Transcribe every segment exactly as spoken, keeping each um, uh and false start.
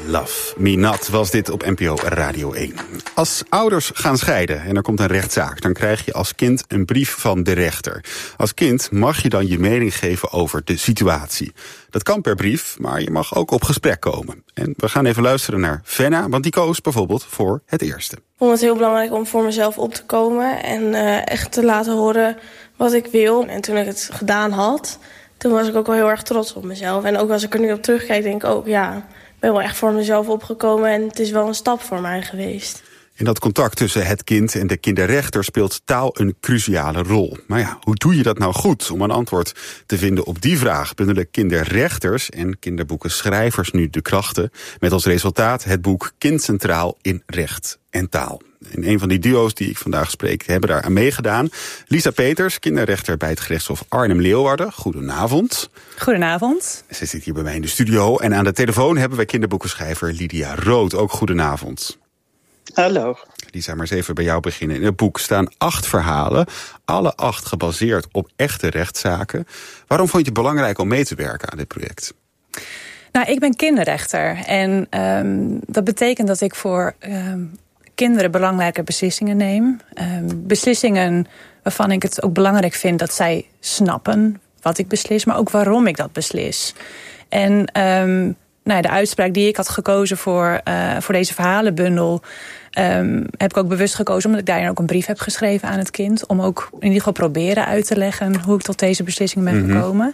Love Me Not was dit op N P O Radio één. Als ouders gaan scheiden en er komt een rechtszaak, dan krijg je als kind een brief van de rechter. Als kind mag je dan je mening geven over de situatie. Dat kan per brief, maar je mag ook op gesprek komen. En we gaan even luisteren naar Venna, want die koos bijvoorbeeld voor het eerste. Ik vond het heel belangrijk om voor mezelf op te komen en uh, echt te laten horen wat ik wil. En toen ik het gedaan had, toen was ik ook wel heel erg trots op mezelf. En ook als ik er nu op terugkijk, denk ik ook, ja, ik ben wel echt voor mezelf opgekomen en het is wel een stap voor mij geweest. In dat contact tussen het kind en de kinderrechter speelt taal een cruciale rol. Maar ja, hoe doe je dat nou goed? Om een antwoord te vinden op die vraag bundelen kinderrechters en kinderboekenschrijvers nu de krachten. Met als resultaat het boek Kind Centraal in Recht en Taal. En een van die duo's die ik vandaag spreek hebben daar aan meegedaan. Lisa Peters, kinderrechter bij het gerechtshof Arnhem-Leeuwarden. Goedenavond. Goedenavond. Ze zit hier bij mij in de studio. En aan de telefoon hebben wij kinderboekenschrijver Lydia Rood. Ook goedenavond. Hallo. Lisa, maar eens even bij jou beginnen. In het boek staan acht verhalen, alle acht gebaseerd op echte rechtszaken. Waarom vond je het belangrijk om mee te werken aan dit project? Nou, ik ben kinderrechter en um, dat betekent dat ik voor um, kinderen belangrijke beslissingen neem. Um, beslissingen waarvan ik het ook belangrijk vind dat zij snappen wat ik beslis, maar ook waarom ik dat beslis. En um, nou, de uitspraak die ik had gekozen voor, uh, voor deze verhalenbundel, Um, heb ik ook bewust gekozen omdat ik daarin ook een brief heb geschreven aan het kind. Om ook in ieder geval proberen uit te leggen hoe ik tot deze beslissing ben mm-hmm. gekomen.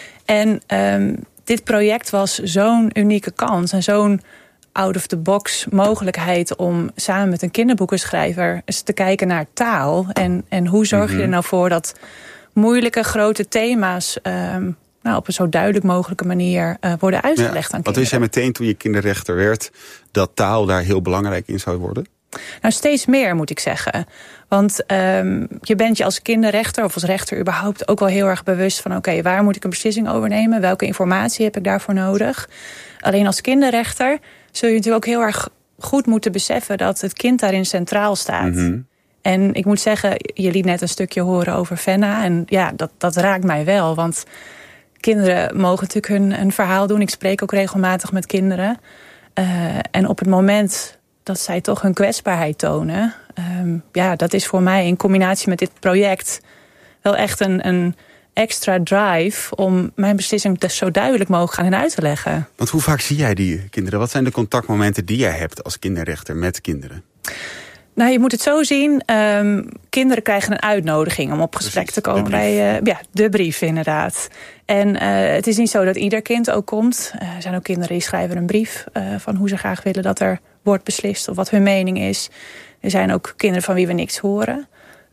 En um, dit project was zo'n unieke kans en zo'n out-of-the-box mogelijkheid om samen met een kinderboekenschrijver eens te kijken naar taal. En, en hoe zorg mm-hmm. je er nou voor dat moeilijke, grote thema's Um, nou, op een zo duidelijk mogelijke manier uh, worden uitgelegd ja, aan kinderen. Wat wist jij meteen toen je kinderrechter werd dat taal daar heel belangrijk in zou worden? Nou, steeds meer moet ik zeggen. Want um, je bent je als kinderrechter of als rechter überhaupt ook wel heel erg bewust van oké, okay, waar moet ik een beslissing over nemen? Welke informatie heb ik daarvoor nodig? Alleen als kinderrechter zul je natuurlijk ook heel erg goed moeten beseffen dat het kind daarin centraal staat. Mm-hmm. En ik moet zeggen, je liet net een stukje horen over Venna. En ja, dat, dat raakt mij wel, want kinderen mogen natuurlijk hun, hun verhaal doen. Ik spreek ook regelmatig met kinderen. Uh, en op het moment dat zij toch hun kwetsbaarheid tonen, Um, ja, dat is voor mij in combinatie met dit project wel echt een, een extra drive om mijn beslissing zo duidelijk mogelijk aan hen uit te leggen. Want hoe vaak zie jij die kinderen? Wat zijn de contactmomenten die jij hebt als kinderrechter met kinderen? Nou, je moet het zo zien. Um, kinderen krijgen een uitnodiging om op gesprek Precies, te komen bij uh, ja, de brief inderdaad. En uh, het is niet zo dat ieder kind ook komt. Uh, er zijn ook kinderen die schrijven een brief uh, van hoe ze graag willen dat er wordt beslist of wat hun mening is. Er zijn ook kinderen van wie we niks horen.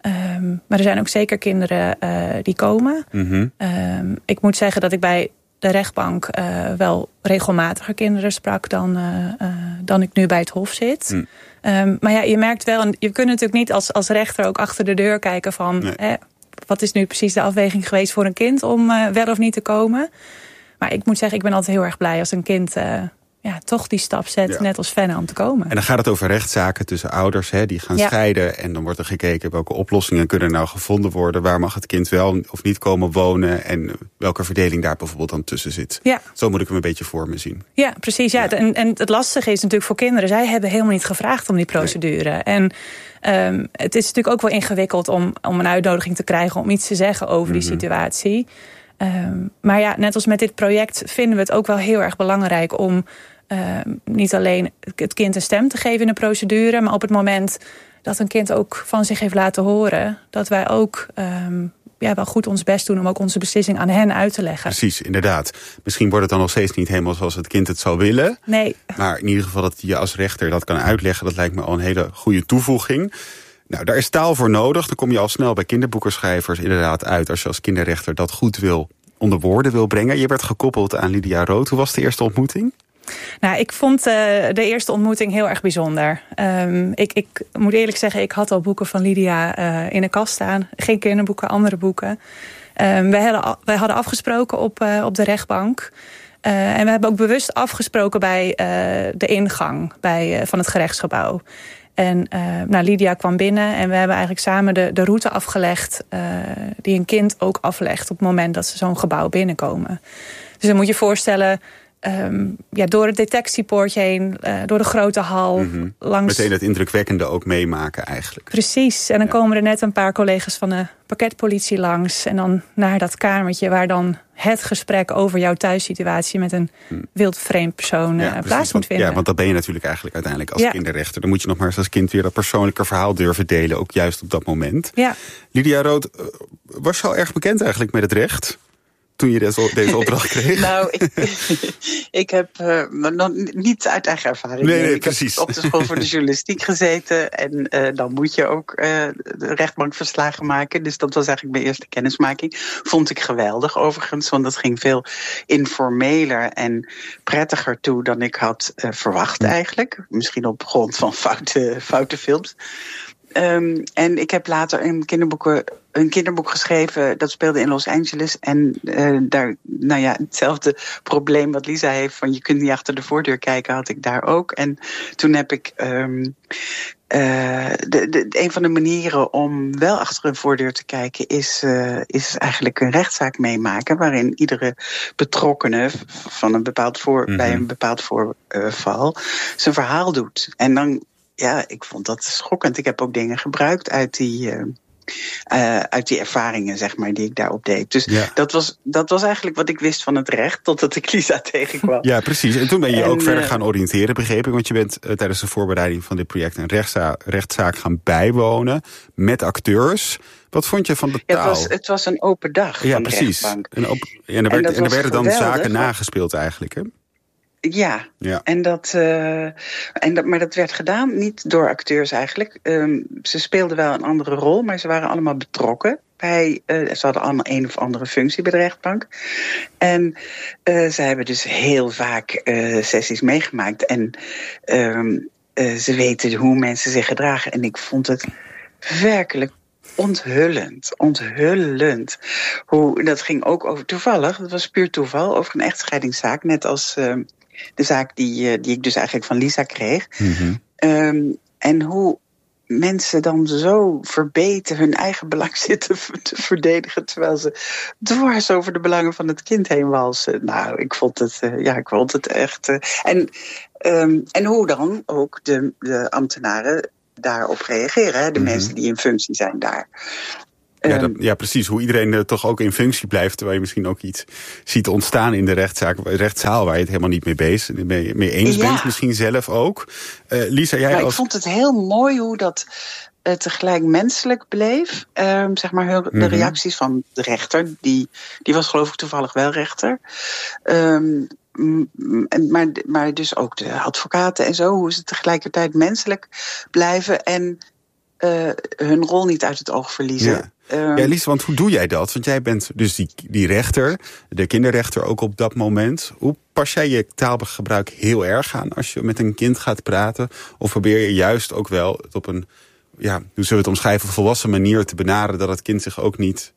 Um, maar er zijn ook zeker kinderen uh, die komen. Mm-hmm. Um, ik moet zeggen dat ik bij de rechtbank uh, wel regelmatiger kinderen sprak dan, uh, uh, dan ik nu bij het Hof zit. Mm. Um, maar ja, je merkt wel, en je kunt natuurlijk niet als, als rechter ook achter de deur kijken van nee. eh, wat is nu precies de afweging geweest voor een kind om uh, wel of niet te komen. Maar ik moet zeggen, ik ben altijd heel erg blij als een kind uh, ja, toch die stap zet, ja. net als Venna, om te komen. En dan gaat het over rechtszaken tussen ouders, hè, die gaan ja. scheiden. En dan wordt er gekeken welke oplossingen kunnen nou gevonden worden. Waar mag het kind wel of niet komen wonen? En welke verdeling daar bijvoorbeeld dan tussen zit. Ja. Zo moet ik hem een beetje voor me zien. Ja, precies. Ja. Ja. En, en het lastige is natuurlijk voor kinderen, zij hebben helemaal niet gevraagd om die procedure. Nee. En um, het is natuurlijk ook wel ingewikkeld om, om een uitnodiging te krijgen om iets te zeggen over mm-hmm. die situatie. Um, maar ja, net als met dit project vinden we het ook wel heel erg belangrijk om uh, niet alleen het kind een stem te geven in een procedure, maar op het moment dat een kind ook van zich heeft laten horen, dat wij ook um, ja, wel goed ons best doen om ook onze beslissing aan hen uit te leggen. Precies, inderdaad. Misschien wordt het dan nog steeds niet helemaal zoals het kind het zou willen. Nee. Maar in ieder geval dat je als rechter dat kan uitleggen, dat lijkt me al een hele goede toevoeging. Nou, daar is taal voor nodig. Dan kom je al snel bij kinderboekenschrijvers inderdaad uit als je als kinderrechter dat goed wil onder woorden wil brengen. Je werd gekoppeld aan Lydia Rood. Hoe was de eerste ontmoeting? Nou, ik vond uh, de eerste ontmoeting heel erg bijzonder. Um, ik, ik moet eerlijk zeggen, ik had al boeken van Lydia uh, in de kast staan. Geen kinderboeken, andere boeken. Um, wij, hadden, wij hadden afgesproken op, uh, op de rechtbank. Uh, en we hebben ook bewust afgesproken bij uh, de ingang bij, uh, van het gerechtsgebouw. En uh, nou, Lydia kwam binnen en we hebben eigenlijk samen de, de route afgelegd Uh, die een kind ook aflegt op het moment dat ze zo'n gebouw binnenkomen. Dus dan moet je voorstellen, um, ja, door het detectiepoortje heen, uh, door de grote hal. Mm-hmm. langs... Meteen het indrukwekkende ook meemaken eigenlijk. Precies. En dan ja. komen er net een paar collega's van de pakketpolitie langs. En dan naar dat kamertje waar dan het gesprek over jouw thuissituatie met een hmm. wildvreemd persoon ja, uh, plaats moet vinden. Ja, want dat ben je natuurlijk eigenlijk uiteindelijk als ja. kinderrechter. Dan moet je nog maar eens als kind weer dat persoonlijke verhaal durven delen. Ook juist op dat moment. Ja. Lydia Rood, was je al erg bekend eigenlijk met het recht toen je deze, deze opdracht kreeg? Nou, ik, ik heb uh, nog niet uit eigen ervaring. Nee, nee, ik precies. heb op de school voor de journalistiek gezeten. En uh, dan moet je ook uh, de rechtbankverslagen maken. Dus dat was eigenlijk mijn eerste kennismaking. Vond ik geweldig overigens, want dat ging veel informeler en prettiger toe dan ik had uh, verwacht eigenlijk. Misschien op grond van foute, foute films. Um, en ik heb later een, kinderboeken, een kinderboek geschreven, dat speelde in Los Angeles. En uh, daar, nou ja, hetzelfde probleem wat Lisa heeft, van je kunt niet achter de voordeur kijken, had ik daar ook. En toen heb ik um, uh, de, de, een van de manieren om wel achter een voordeur te kijken, is, uh, is eigenlijk een rechtszaak meemaken, waarin iedere betrokkene van een bepaald voor, mm-hmm. bij een bepaald voorval zijn verhaal doet. En dan Ja, ik vond dat schokkend. Ik heb ook dingen gebruikt uit die, uh, uh, uit die ervaringen, zeg maar, die ik daarop deed. Dus ja. dat, was, dat was eigenlijk wat ik wist van het recht, totdat ik Lisa tegenkwam. Ja, precies. En toen ben je en, ook verder uh, gaan oriënteren, begreep ik. Want je bent uh, tijdens de voorbereiding van dit project een rechtszaak, rechtszaak gaan bijwonen met acteurs. Wat vond je van de taal? Ja, het, was, het was een open dag ja, van precies. de rechtbank. En, op, ja, en er, werd, en en er werden dan zaken nagespeeld eigenlijk, hè? Ja, ja. En dat, uh, en dat, maar dat werd gedaan niet door acteurs eigenlijk. Um, ze speelden wel een andere rol, maar ze waren allemaal betrokken bij, uh, ze hadden allemaal een of andere functie bij de rechtbank. En uh, ze hebben dus heel vaak uh, sessies meegemaakt. En um, uh, ze weten hoe mensen zich gedragen. En ik vond het werkelijk onthullend, onthullend. Hoe, dat ging ook over toevallig, dat was puur toeval, over een echtscheidingszaak, net als uh, de zaak die, uh, die ik dus eigenlijk van Lisa kreeg. Mm-hmm. Um, en hoe mensen dan zo verbeten hun eigen belang zitten te verdedigen, terwijl ze dwars over de belangen van het kind heen walsen. Nou, ik vond het, uh, ja, ik vond het echt. Uh, en, um, en hoe dan ook de, de ambtenaren daarop reageren, hè? De mm-hmm. mensen die in functie zijn daar. Ja, dat, ja, precies. Hoe iedereen uh, toch ook in functie blijft, terwijl je misschien ook iets ziet ontstaan in de rechtszaak, rechtszaal waar je het helemaal niet mee bezig, mee, mee eens ja. bent, misschien zelf ook. Uh, Lisa, jij maar als... ik vond het heel mooi hoe dat uh, tegelijk menselijk bleef. Um, zeg maar heel, mm-hmm. de reacties van de rechter, die, die was geloof ik toevallig wel rechter. Um, Maar, maar dus ook de advocaten en zo, hoe ze tegelijkertijd menselijk blijven en uh, hun rol niet uit het oog verliezen. Ja. Um, ja, Lisa, want hoe doe jij dat? Want jij bent dus die, die rechter, de kinderrechter ook op dat moment. Hoe pas jij je taalgebruik heel erg aan als je met een kind gaat praten? Of probeer je juist ook wel het op een, ja, hoe zullen we het omschrijven, volwassen manier te benaderen, dat het kind zich ook niet,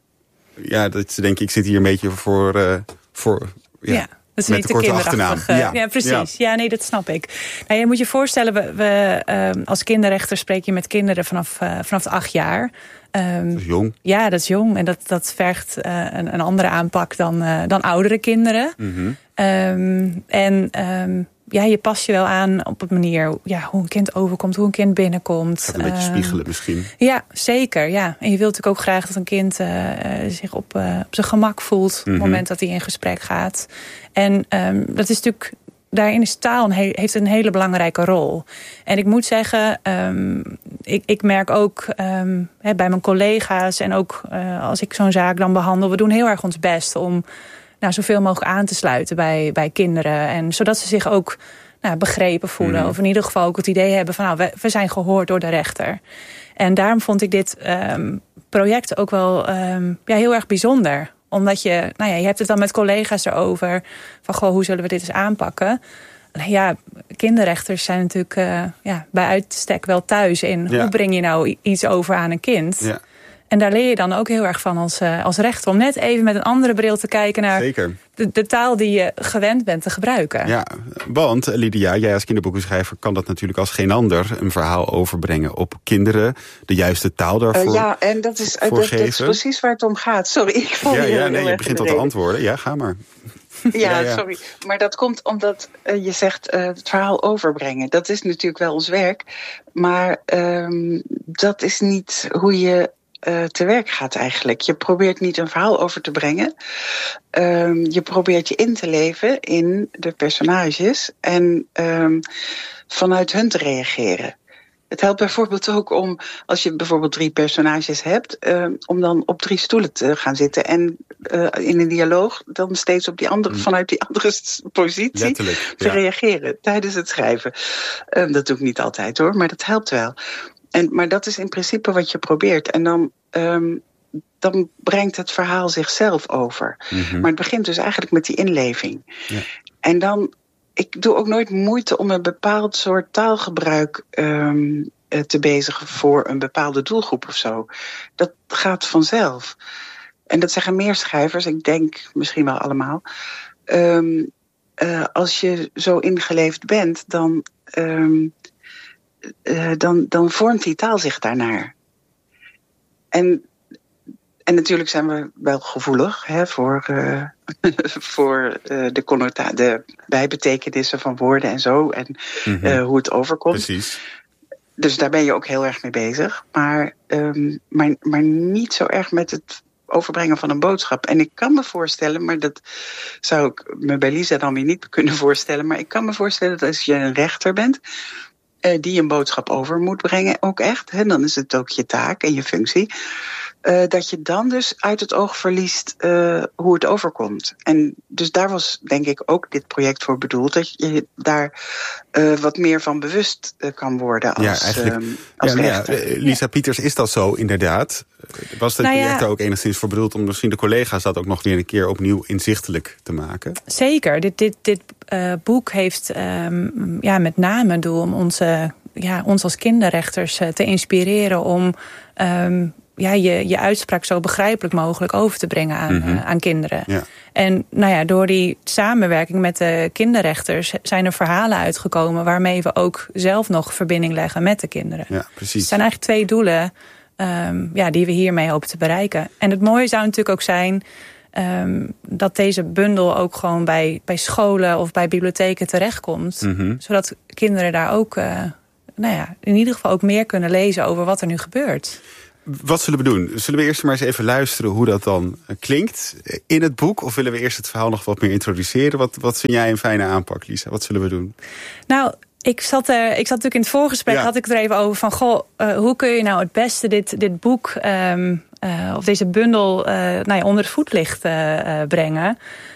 ja, dat ze denken, ik zit hier een beetje voor, uh, voor ja. ja. Dat is met niet de de korte achternaam. Ja. ja, precies. Ja. ja, nee, dat snap ik. Nou, je moet je voorstellen, we, we, uh, als kinderrechter spreek je met kinderen vanaf, uh, vanaf de acht jaar. Um, dat is jong. Ja, dat is jong. En dat, dat vergt uh, een, een andere aanpak dan, uh, dan oudere kinderen. Mm-hmm. Um, en um, ja, je past je wel aan op een manier, ja, hoe een kind overkomt, hoe een kind binnenkomt. Gaat een beetje um, spiegelen misschien. Ja, zeker. Ja. En je wilt natuurlijk ook graag dat een kind uh, zich op, uh, op zijn gemak voelt op Mm-hmm. het moment dat hij in gesprek gaat. En um, dat is natuurlijk, daarin is taal een he- heeft een hele belangrijke rol. En ik moet zeggen, um, ik, ik merk ook um, he, bij mijn collega's en ook uh, als ik zo'n zaak dan behandel, we doen heel erg ons best om nou, zoveel mogelijk aan te sluiten bij, bij kinderen. En zodat ze zich ook nou, begrepen voelen. Mm. Of in ieder geval ook het idee hebben van nou, we, we zijn gehoord door de rechter. En daarom vond ik dit um, project ook wel um, ja, heel erg bijzonder. Omdat je, nou ja, je hebt het dan met collega's erover. Van goh, hoe zullen we dit eens aanpakken? Ja, kinderrechters zijn natuurlijk uh, ja, bij uitstek wel thuis in. Ja. Hoe breng je nou iets over aan een kind? Ja. En daar leer je dan ook heel erg van als, uh, als rechter. Om net even met een andere bril te kijken naar Zeker. De, de taal die je gewend bent te gebruiken. Ja, want Lydia, jij als kinderboekenschrijver kan dat natuurlijk als geen ander een verhaal overbrengen op kinderen. De juiste taal daarvoor uh, Ja, en dat is, uh, dat, dat is precies waar het om gaat. Sorry, ik vond ja, je ja, heel nee, erg je begint al te antwoorden. Ja, ga maar. Ja, ja, ja, sorry. Maar dat komt omdat uh, je zegt uh, het verhaal overbrengen. Dat is natuurlijk wel ons werk. Maar um, dat is niet hoe je uh, te werk gaat eigenlijk. Je probeert niet een verhaal over te brengen. Um, je probeert je in te leven in de personages. En um, vanuit hun te reageren. Het helpt bijvoorbeeld ook om, als je bijvoorbeeld drie personages hebt, uh, om dan op drie stoelen te gaan zitten en uh, in een dialoog dan steeds op die andere, mm. vanuit die andere positie Letterlijk, te ja. reageren tijdens het schrijven. Uh, dat doe ik niet altijd hoor, maar dat helpt wel. En, maar dat is in principe wat je probeert. En dan, um, dan brengt het verhaal zichzelf over. Mm-hmm. Maar het begint dus eigenlijk met die inleving. Ja. En dan... Ik doe ook nooit moeite om een bepaald soort taalgebruik um, te bezigen voor een bepaalde doelgroep of zo. Dat gaat vanzelf. En dat zeggen meer schrijvers, ik denk misschien wel allemaal. Um, uh, als je zo ingeleefd bent, dan, um, uh, dan, dan vormt die taal zich daarnaar. En... En natuurlijk zijn we wel gevoelig hè, voor, uh, voor uh, de, connota- de bijbetekenissen van woorden en zo. En mm-hmm. uh, hoe het overkomt. Precies. Dus daar ben je ook heel erg mee bezig. Maar, um, maar, maar niet zo erg met het overbrengen van een boodschap. En ik kan me voorstellen, maar dat zou ik me bij Lisa dan weer niet kunnen voorstellen. Maar ik kan me voorstellen dat als je een rechter bent, uh, die een boodschap over moet brengen, ook echt. Hè, dan is het ook je taak en je functie. Uh, dat je dan dus uit het oog verliest uh, hoe het overkomt. En dus daar was denk ik ook dit project voor bedoeld. Dat je daar uh, wat meer van bewust uh, kan worden als, ja, eigenlijk, um, als ja, rechter. Ja, Lisa Pieters, is dat zo inderdaad? Was het nou project ja. er ook enigszins voor bedoeld om misschien de collega's dat ook nog weer een keer opnieuw inzichtelijk te maken? Zeker. Dit, dit, dit uh, boek heeft um, ja, met name het doel om onze, ja, ons als kinderrechters uh, te inspireren om... Um, Ja, je, je uitspraak zo begrijpelijk mogelijk over te brengen aan, mm-hmm. uh, aan kinderen. Ja. En nou ja, door die samenwerking met de kinderrechters zijn er verhalen uitgekomen waarmee we ook zelf nog verbinding leggen met de kinderen. Ja, precies. Het zijn eigenlijk twee doelen um, ja, die we hiermee hopen te bereiken. En het mooie zou natuurlijk ook zijn um, dat deze bundel ook gewoon bij, bij scholen of bij bibliotheken terechtkomt. Mm-hmm. Zodat kinderen daar ook uh, nou ja, in ieder geval ook meer kunnen lezen over wat er nu gebeurt. Wat zullen we doen? Zullen we eerst maar eens even luisteren hoe dat dan klinkt in het boek? Of willen we eerst het verhaal nog wat meer introduceren? Wat, wat vind jij een fijne aanpak, Lisa? Wat zullen we doen? Nou, ik zat, er, ik zat natuurlijk in het voorgesprek, ja. had ik het er even over van... goh, uh, hoe kun je nou het beste dit, dit boek um, uh, of deze bundel uh, nou ja, onder het voetlicht uh, uh, brengen...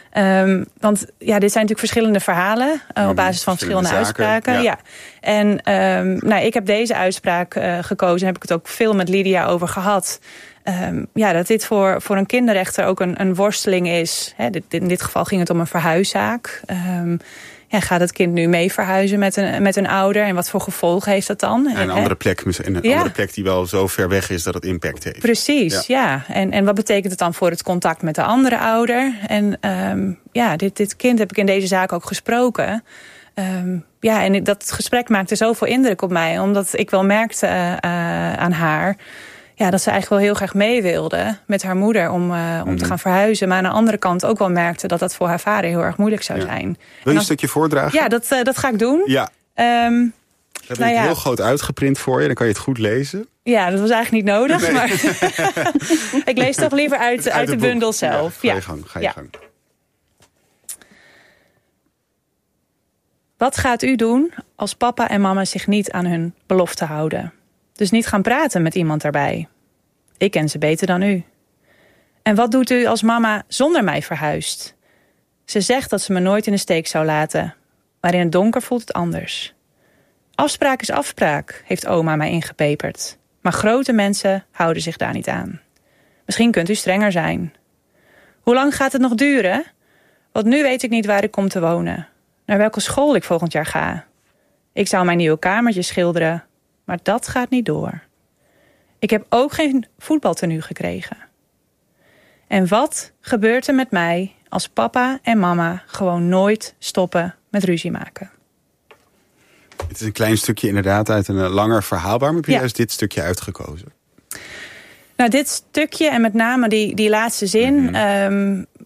Um, want ja, dit zijn natuurlijk verschillende verhalen uh, op basis van verschillende, verschillende uitspraken. Ja. Ja. En um, nou, ik heb deze uitspraak uh, gekozen en heb ik het ook veel met Lydia over gehad. Um, ja, dat dit voor, voor een kinderrechter ook een, een worsteling is. Hè, dit, in dit geval ging het om een verhuiszaak. Um, ja, gaat het kind nu mee verhuizen met een, met een ouder? En wat voor gevolgen heeft dat dan? En een andere plek, een ja. andere plek die wel zo ver weg is dat het impact heeft. Precies, ja. ja. En, en wat betekent het dan voor het contact met de andere ouder? En um, ja, dit, dit kind heb ik in deze zaak ook gesproken. Um, ja, en dat gesprek maakte zoveel indruk op mij. Omdat ik wel merkte uh, uh, aan haar... Ja, dat ze eigenlijk wel heel graag mee wilde met haar moeder om, uh, om mm-hmm. te gaan verhuizen. Maar aan de andere kant ook wel merkte dat dat voor haar vader heel erg moeilijk zou ja. zijn. Wil je als... een stukje voordragen? Ja, dat, uh, dat ga ik doen. Ja. Um, We hebben nou het ja. heel groot uitgeprint voor je, dan kan je het goed lezen. Ja, dat was eigenlijk niet nodig. Nee. Maar ik lees toch liever uit, uit, uit de boek. Bundel zelf. Ja, ga je gang, ga je ja. gang. Wat gaat u doen als papa en mama zich niet aan hun belofte houden? Dus niet gaan praten met iemand daarbij. Ik ken ze beter dan u. En wat doet u als mama zonder mij verhuist? Ze zegt dat ze me nooit in de steek zou laten. Maar in het donker voelt het anders. Afspraak is afspraak, heeft oma mij ingepeperd. Maar grote mensen houden zich daar niet aan. Misschien kunt u strenger zijn. Hoe lang gaat het nog duren? Want nu weet ik niet waar ik kom te wonen. Naar welke school ik volgend jaar ga. Ik zou mijn nieuwe kamertje schilderen... Maar dat gaat niet door. Ik heb ook geen voetbaltenue gekregen. En wat gebeurt er met mij als papa en mama gewoon nooit stoppen met ruzie maken? Het is een klein stukje inderdaad uit een langer verhaal. Waarom heb je ja. juist dit stukje uitgekozen? Nou, dit stukje en met name die, die laatste zin... Mm-hmm. Um,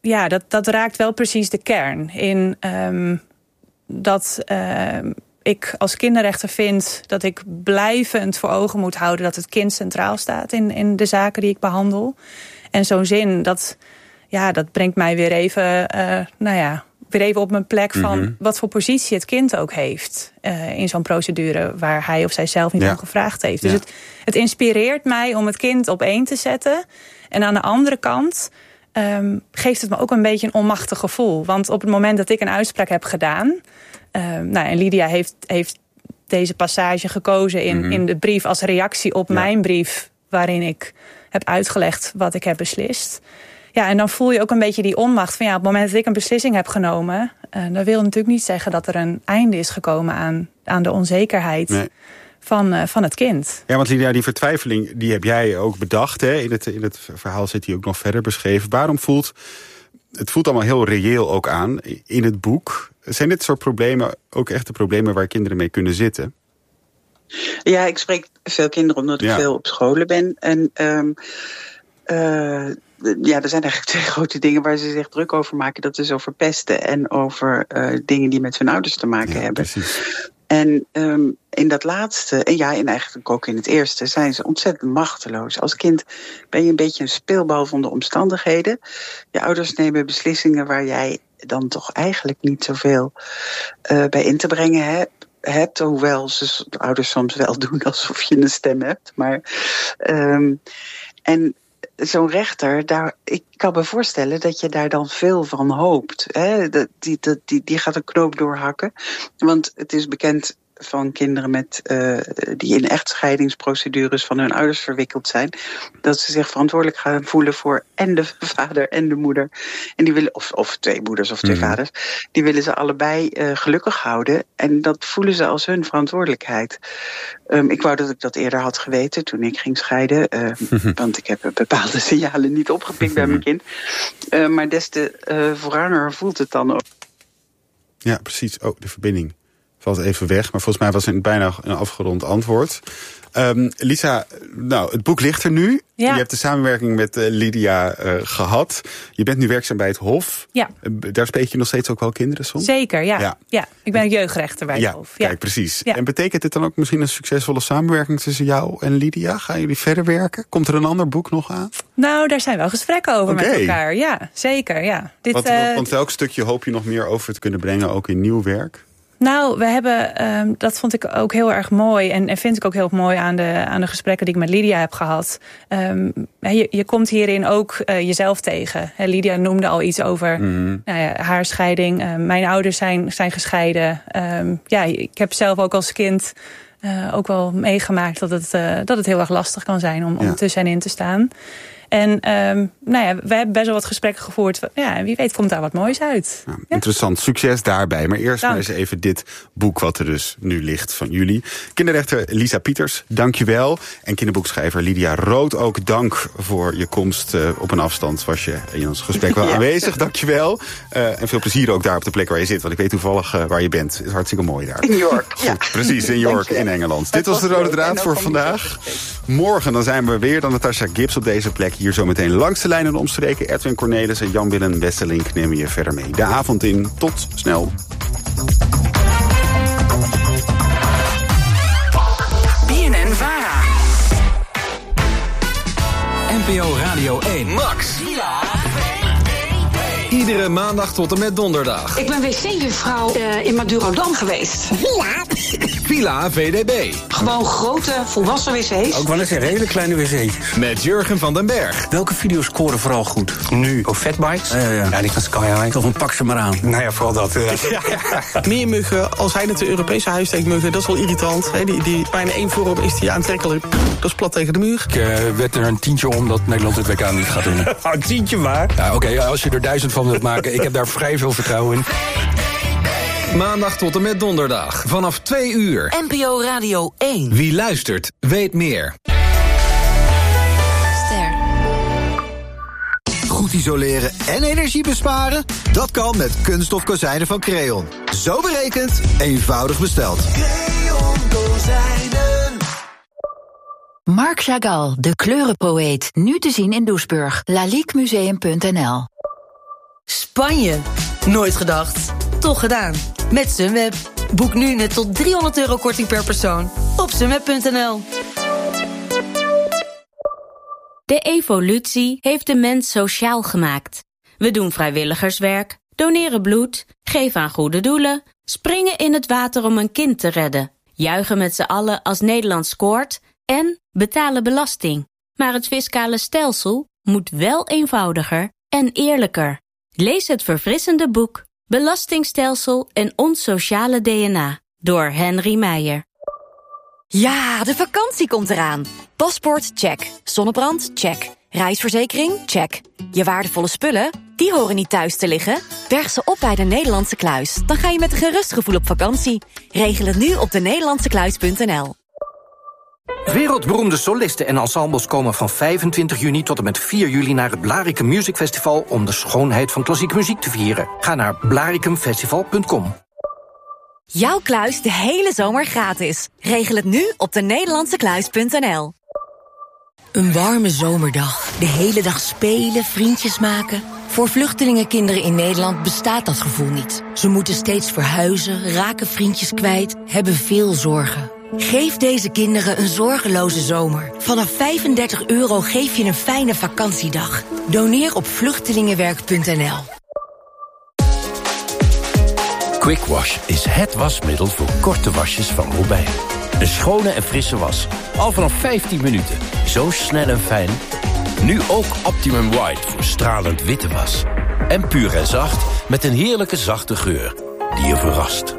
ja, dat, dat raakt wel precies de kern. In um, dat uh, ik als kinderrechter vind dat ik blijvend voor ogen moet houden dat het kind centraal staat in, in de zaken die ik behandel. En zo'n zin, dat, ja, dat brengt mij weer even, uh, nou ja, weer even op mijn plek van mm-hmm. wat voor positie het kind ook heeft uh, in zo'n procedure waar hij of zij zelf niet ja. om gevraagd heeft. Dus ja. het, het inspireert mij om het kind op één te zetten. En aan de andere kant um, geeft het me ook een beetje een onmachtig gevoel. Want op het moment dat ik een uitspraak heb gedaan, um, nou, en Lydia heeft, heeft deze passage gekozen in, mm-hmm. in de brief als reactie op ja. mijn brief, waarin ik heb uitgelegd wat ik heb beslist. Ja, en dan voel je ook een beetje die onmacht van ja, op het moment dat ik een beslissing heb genomen, uh, dat wil natuurlijk niet zeggen dat er een einde is gekomen aan, aan de onzekerheid nee. van, uh, van het kind. Ja, want Lydia, die vertwijfeling, die heb jij ook bedacht. Hè? In het, in het verhaal zit die ook nog verder beschreven. Waarom voelt, het voelt allemaal heel reëel ook aan in het boek. Zijn dit soort problemen ook echte problemen waar kinderen mee kunnen zitten? Ja, ik spreek veel kinderen omdat ik ja. veel op scholen ben. En um, uh, ja, er zijn eigenlijk twee grote dingen waar ze zich druk over maken. Dat is over pesten en over uh, dingen die met hun ouders te maken ja, hebben. Precies. En um, in dat laatste, en ja, en eigenlijk ook in het eerste, zijn ze ontzettend machteloos. Als kind ben je een beetje een speelbal van de omstandigheden. Je ouders nemen beslissingen waar jij dan toch eigenlijk niet zoveel uh, bij in te brengen hebt. hebt hoewel ze de ouders soms wel doen alsof je een stem hebt. Maar, um, en zo'n rechter, daar, ik kan me voorstellen dat je daar dan veel van hoopt. Hè? Dat, die, dat, die, die gaat een knoop doorhakken. Want het is bekend van kinderen met, uh, die in echtscheidingsprocedures van hun ouders verwikkeld zijn, dat ze zich verantwoordelijk gaan voelen voor en de vader en de moeder. En die willen, of, of twee moeders of twee mm-hmm. vaders, die willen ze allebei uh, gelukkig houden. En dat voelen ze als hun verantwoordelijkheid. Um, ik wou dat ik dat eerder had geweten toen ik ging scheiden. Uh, want ik heb bepaalde signalen niet opgepikt bij mijn kind. Uh, maar des te uh, voorranger voelt het dan ook. Ja, precies. Oh, de verbinding valt even weg, maar volgens mij was het bijna een afgerond antwoord. Um, Lisa, nou, het boek ligt er nu. Ja. Je hebt de samenwerking met uh, Lydia uh, gehad. Je bent nu werkzaam bij het Hof. Ja. Uh, daar spreek je nog steeds ook wel kinderen soms? Zeker, ja. ja. ja. Ik ben jeugdrechter bij het ja, Hof. Ja, kijk, precies. Ja. En betekent dit dan ook misschien een succesvolle samenwerking tussen jou en Lydia? Gaan jullie verder werken? Komt er een ander boek nog aan? Nou, daar zijn wel gesprekken over okay. met elkaar. Ja, zeker, ja. Dit, want, uh, want welk stukje hoop je nog meer over te kunnen brengen, ook in nieuw werk? Nou, we hebben, um, dat vond ik ook heel erg mooi. En, en vind ik ook heel mooi aan de, aan de gesprekken die ik met Lydia heb gehad. Um, je, je komt hierin ook uh, jezelf tegen. He, Lydia noemde al iets over mm-hmm. nou ja, haar scheiding. Uh, mijn ouders zijn, zijn gescheiden. Um, ja, ik heb zelf ook als kind uh, ook wel meegemaakt dat het, uh, dat het heel erg lastig kan zijn om, om ja. tussen en in te staan. En um, nou ja, we hebben best wel wat gesprekken gevoerd. Ja, wie weet komt daar wat moois uit. Ja, ja? Interessant, succes daarbij. Maar eerst Dank. maar eens even dit boek wat er dus nu ligt van jullie. Kinderrechter Lisa Pieters, dank je wel. En kinderboekschrijver Lydia Rood, ook dank voor je komst. Uh, op een afstand was je in ons gesprek wel ja. aanwezig. Dank je wel. Uh, en veel plezier ook daar op de plek waar je zit. Want ik weet toevallig uh, waar je bent. Het is hartstikke mooi daar. In York. Goed, ja. Precies, in York, in Engeland. Dit was de Rode Draad voor vandaag. Morgen dan zijn we weer, dan Natasja Gibbs op deze plek. Hier zometeen langs de lijnen omstreken. Edwin Cornelis en Jan-Willem Wesselink nemen je verder mee. De avond in. Tot snel. B N N-Vara. N P O Radio één. Max. Iedere maandag tot en met donderdag. Ik ben wc-juffrouw uh, in Madurodam geweest. Villa. Villa V D B. Gewoon grote, volwassen wc's. Ook wel eens een hele kleine wc's. Met Jurgen van den Berg. Welke video's scoren vooral goed? Nu. Oh, fatbikes? Ja, ja, ja. ja, die gaan sky high. Of een pak ze maar aan. Nou ja, vooral dat. Uh. Ja, ja. Meer muggen, al zijn het de Europese huissteekmuggen, dat is wel irritant. He, die, die bijna één vorm is die aantrekkelijk. Dat is plat tegen de muur. Ik uh, werd er een tientje om dat Nederland het W K niet gaat winnen. Een tientje maar. Ja, oké, okay, als je er duizend van wilt maken, ik heb daar vrij veel vertrouwen in. Maandag tot en met donderdag. Vanaf twee uur. N P O Radio één. Wie luistert, weet meer. Ster. Goed isoleren en energie besparen? Dat kan met kunststof kozijnen van Creon. Zo berekend, eenvoudig besteld. Creon kozijnen. Marc Chagall, de kleurenpoëet. Nu te zien in Doesburg. laliquemuseum punt n l Spanje. Nooit gedacht. Toch gedaan. Met Sunweb. Boek nu met tot driehonderd euro korting per persoon op sunweb punt n l. De evolutie heeft de mens sociaal gemaakt. We doen vrijwilligerswerk, doneren bloed, geven aan goede doelen, springen in het water om een kind te redden, juichen met z'n allen als Nederland scoort en betalen belasting. Maar het fiscale stelsel moet wel eenvoudiger en eerlijker. Lees het verfrissende boek Belastingstelsel en ons sociale D N A door Henry Meijer. Ja, de vakantie komt eraan. Paspoort, check. Zonnebrand, check. Reisverzekering, check. Je waardevolle spullen, die horen niet thuis te liggen. Berg ze op bij de Nederlandse Kluis. Dan ga je met een gerust gevoel op vakantie. Regel het nu op de nederlandse kluis punt n l. Wereldberoemde solisten en ensembles komen van vijfentwintig juni tot en met vier juli naar het Blaricum Music Festival om de schoonheid van klassieke muziek te vieren. Ga naar blaricum festival punt com. Jouw kluis de hele zomer gratis. Regel het nu op de nederlandse kluis punt n l. Een warme zomerdag. De hele dag spelen, vriendjes maken. Voor vluchtelingenkinderen in Nederland bestaat dat gevoel niet. Ze moeten steeds verhuizen, raken vriendjes kwijt, hebben veel zorgen. Geef deze kinderen een zorgeloze zomer. Vanaf vijfendertig euro geef je een fijne vakantiedag. Doneer op vluchtelingenwerk punt n l. Quick Wash is het wasmiddel voor korte wasjes van Robijn. Een schone en frisse was. Al vanaf vijftien minuten. Zo snel en fijn. Nu ook Optimum White voor stralend witte was. En puur en zacht met een heerlijke zachte geur die je verrast.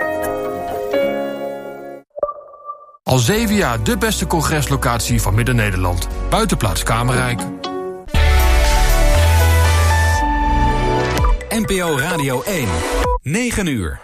Al zeven jaar de beste congreslocatie van Midden-Nederland. Buitenplaats Kamerrijk. N P O Radio één. negen uur.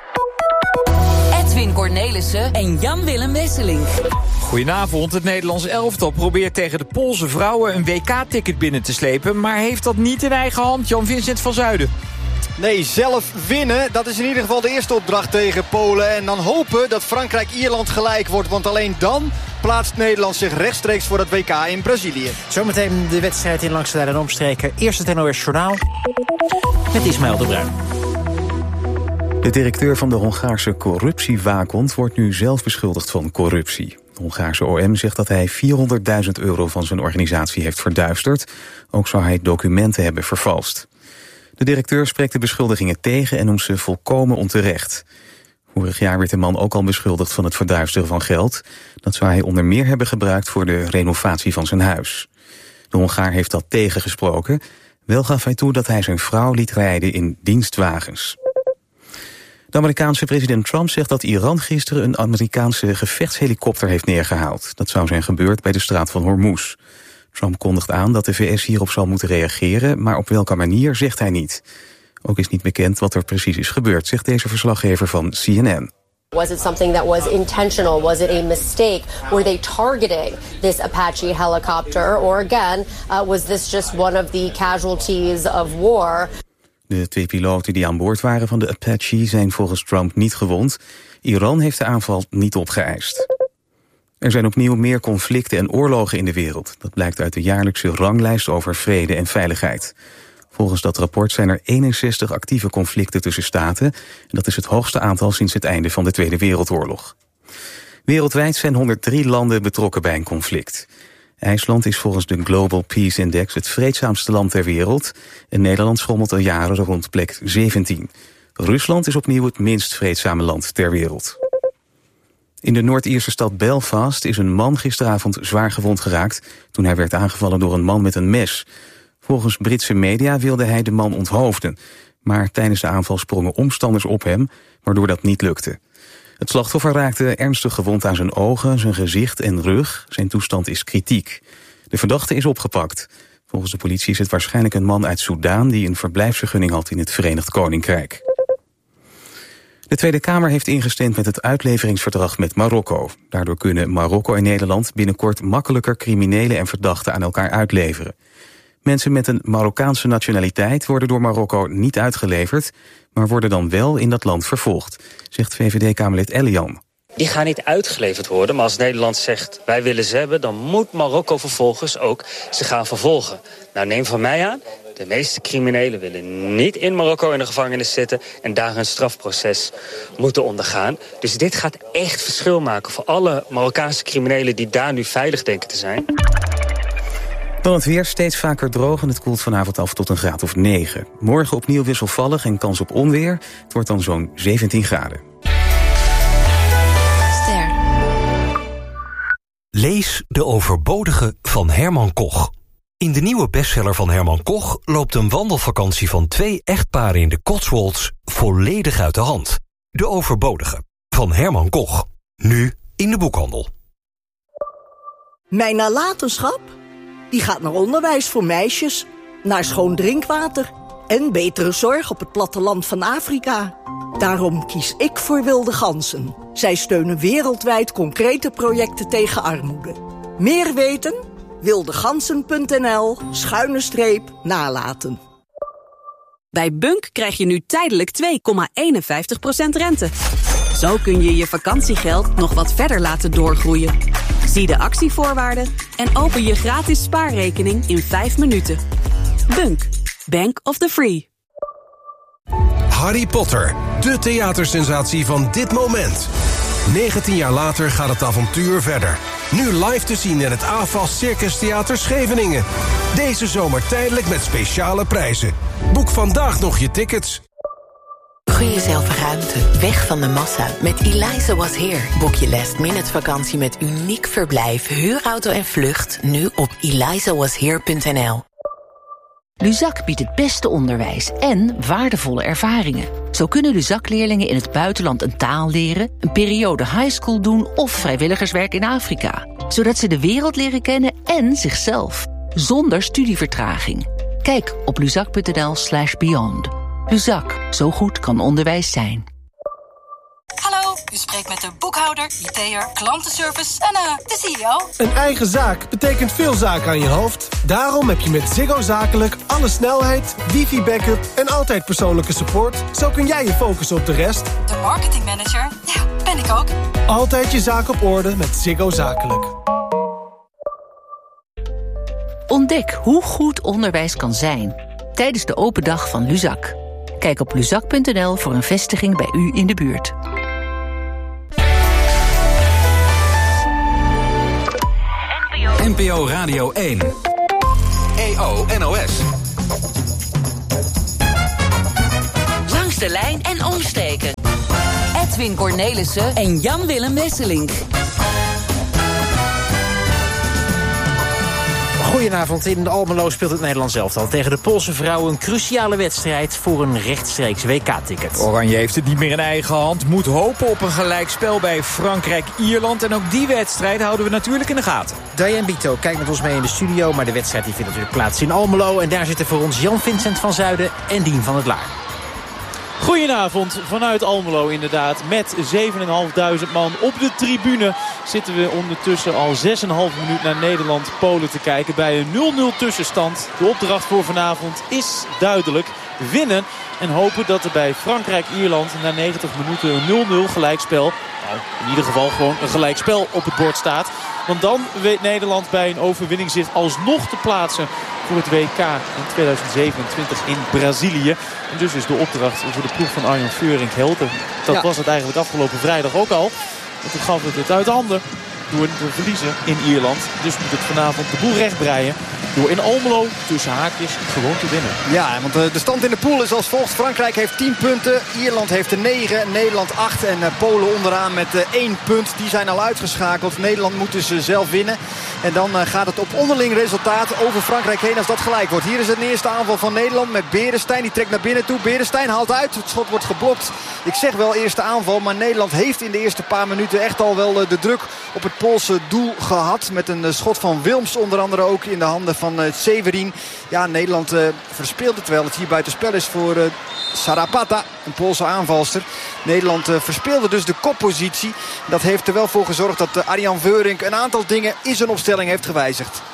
Edwin Cornelissen en Jan-Willem Wesseling. Goedenavond, het Nederlands elftal probeert tegen de Poolse vrouwen een W K-ticket binnen te slepen, maar heeft dat niet in eigen hand. Jan-Vincent van Zuiden. Nee, zelf winnen, dat is in ieder geval de eerste opdracht tegen Polen. En dan hopen dat Frankrijk-Ierland gelijk wordt, want alleen dan plaatst Nederland zich rechtstreeks voor het W K in Brazilië. Zometeen de wedstrijd in Langs de Lijn en Omstreken. Eerst het N O S Journaal met Ismaël de Bruin. De directeur van de Hongaarse corruptiewaakhond wordt nu zelf beschuldigd van corruptie. De Hongaarse O M zegt dat hij vierhonderdduizend euro van zijn organisatie heeft verduisterd. Ook zou hij documenten hebben vervalst. De directeur spreekt de beschuldigingen tegen en noemt ze volkomen onterecht. Vorig jaar werd de man ook al beschuldigd van het verduisteren van geld. Dat zou hij onder meer hebben gebruikt voor de renovatie van zijn huis. De Hongaar heeft dat tegengesproken. Wel gaf hij toe dat hij zijn vrouw liet rijden in dienstwagens. De Amerikaanse president Trump zegt dat Iran gisteren een Amerikaanse gevechtshelikopter heeft neergehaald. Dat zou zijn gebeurd bij de straat van Hormuz. Trump kondigt aan dat de V S hierop zal moeten reageren, maar op welke manier zegt hij niet. Ook is niet bekend wat er precies is gebeurd, zegt deze verslaggever van C N N. Was it something that was intentional? Was it a mistake? Were they targeting this Apache helicopter? Or again, uh, was this just one of the casualties of war? De twee piloten die aan boord waren van de Apache zijn volgens Trump niet gewond. Iran heeft de aanval niet opgeëist. Er zijn opnieuw meer conflicten en oorlogen in de wereld. Dat blijkt uit de jaarlijkse ranglijst over vrede en veiligheid. Volgens dat rapport zijn er eenenzestig actieve conflicten tussen staten. En dat is het hoogste aantal sinds het einde van de Tweede Wereldoorlog. Wereldwijd zijn honderddrie landen betrokken bij een conflict. IJsland is volgens de Global Peace Index het vreedzaamste land ter wereld. En Nederland schommelt al jaren rond plek zeventien. Rusland is opnieuw het minst vreedzame land ter wereld. In de Noord-Ierse stad Belfast is een man gisteravond zwaar gewond geraakt toen hij werd aangevallen door een man met een mes. Volgens Britse media wilde hij de man onthoofden. Maar tijdens de aanval sprongen omstanders op hem, waardoor dat niet lukte. Het slachtoffer raakte ernstig gewond aan zijn ogen, zijn gezicht en rug. Zijn toestand is kritiek. De verdachte is opgepakt. Volgens de politie is het waarschijnlijk een man uit Soedan die een verblijfsvergunning had in het Verenigd Koninkrijk. De Tweede Kamer heeft ingestemd met het uitleveringsverdrag met Marokko. Daardoor kunnen Marokko en Nederland binnenkort makkelijker criminelen en verdachten aan elkaar uitleveren. Mensen met een Marokkaanse nationaliteit worden door Marokko niet uitgeleverd, maar worden dan wel in dat land vervolgd, zegt V V D-Kamerlid Elian. Die gaan niet uitgeleverd worden, maar als Nederland zegt wij willen ze hebben, dan moet Marokko vervolgens ook ze gaan vervolgen. Nou, neem van mij aan, De meeste criminelen willen niet in Marokko in de gevangenis zitten en daar een strafproces moeten ondergaan. Dus dit gaat echt verschil maken voor alle Marokkaanse criminelen die daar nu veilig denken te zijn. Dan het weer, steeds vaker droog en het koelt vanavond af tot een graad of negen. Morgen opnieuw wisselvallig en kans op onweer. Het wordt dan zo'n zeventien graden. Ster. Lees De Overbodige van Herman Koch. In de nieuwe bestseller van Herman Koch loopt een wandelvakantie van twee echtparen in de Cotswolds volledig uit de hand. De Overbodige van Herman Koch. Nu in de boekhandel. Mijn nalatenschap? Die gaat naar onderwijs voor meisjes, naar schoon drinkwater en betere zorg op het platteland van Afrika. Daarom kies ik voor Wilde Ganzen. Zij steunen wereldwijd concrete projecten tegen armoede. Meer weten? wildegansen.nl schuine streep nalaten. Bij Bunk krijg je nu tijdelijk twee komma eenenvijftig procent rente. Zo kun je je vakantiegeld nog wat verder laten doorgroeien. Zie de actievoorwaarden en open je gratis spaarrekening in vijf minuten. Bunk, Bank of the Free. Harry Potter, de theatersensatie van dit moment. negentien jaar later gaat het avontuur verder. Nu live te zien in het A F A S Circus Theater Scheveningen. Deze zomer tijdelijk met speciale prijzen. Boek vandaag nog je tickets. Gun jezelf ruimte, weg van de massa. Met Eliza Was Here boek je last minute vakantie met uniek verblijf, huurauto en vlucht. Nu op eliza was here punt n l. Luzak biedt het beste onderwijs en waardevolle ervaringen. Zo kunnen Luzak-leerlingen in het buitenland een taal leren, een periode highschool doen of vrijwilligerswerk in Afrika. Zodat ze de wereld leren kennen en zichzelf. Zonder studievertraging. Kijk op luzak punt n l slash beyond. Luzak, zo goed kan onderwijs zijn. Hallo, u spreekt met de boekhouder, I T'er, klantenservice en uh, de C E O. Een eigen zaak betekent veel zaken aan je hoofd. Daarom heb je met Ziggo Zakelijk alle snelheid, wifi-backup en altijd persoonlijke support. Zo kun jij je focussen op de rest. De marketingmanager, ja, ben ik ook. Altijd je zaak op orde met Ziggo Zakelijk. Ontdek hoe goed onderwijs kan zijn tijdens de open dag van Luzak. Kijk op luzak punt n l voor een vestiging bij u in de buurt. N P O Radio één. E O N O S. Langs de lijn en omstreken. Edwin Cornelissen en Jan-Willem Wesselink. Goedenavond. In Almelo speelt het Nederlands elftal tegen de Poolse vrouwen een cruciale wedstrijd voor een rechtstreeks W K-ticket. Oranje heeft het niet meer in eigen hand. Moet hopen op een gelijkspel bij Frankrijk-Ierland. En ook die wedstrijd houden we natuurlijk in de gaten. Diane Bito kijkt met ons mee in de studio, maar de wedstrijd die vindt natuurlijk plaats in Almelo. En daar zitten voor ons Jan-Vincent van Zuiden en Dien van het Laar. Goedenavond vanuit Almelo inderdaad. Met zevenduizendvijfhonderd man op de tribune zitten we ondertussen al zes komma vijf minuut naar Nederland-Polen te kijken. Bij een nul nul tussenstand. De opdracht voor vanavond is duidelijk. Winnen en hopen dat er bij Frankrijk-Ierland na negentig minuten een nul nul gelijkspel, nou, in ieder geval gewoon een gelijkspel op het bord staat. Want dan weet Nederland bij een overwinning zich alsnog te plaatsen voor het W K in tweeduizend zevenentwintig in Brazilië. En dus is de opdracht voor de ploeg van Arjan Veurink helder. Dat ja. was het eigenlijk afgelopen vrijdag ook al. Want toen gaf het het uit handen door te verliezen in Ierland. Dus moet het vanavond de boel rechtbreien door in Almelo tussen haakjes gewoon te winnen. Ja, want de stand in de pool is als volgt. Frankrijk heeft tien punten, Ierland heeft er negen, Nederland acht en Polen onderaan met één punt. Die zijn al uitgeschakeld. Nederland moet dus zelf winnen. En dan gaat het op onderling resultaat over Frankrijk heen als dat gelijk wordt. Hier is het eerste aanval van Nederland met Beresteyn. Die trekt naar binnen toe. Beresteyn haalt uit. Het schot wordt geblokt. Ik zeg wel eerste aanval, maar Nederland heeft in de eerste paar minuten echt al wel de druk op het Poolse doel gehad. Met een schot van Wilms onder andere ook in de handen van Severin. Ja, Nederland uh, verspeelt het wel. Het hier buitenspel is voor uh, Sarapata, een Poolse aanvalster. Nederland uh, verspeelde dus de koppositie. Dat heeft er wel voor gezorgd dat uh, Arjan Veurink een aantal dingen in zijn opstelling heeft gewijzigd.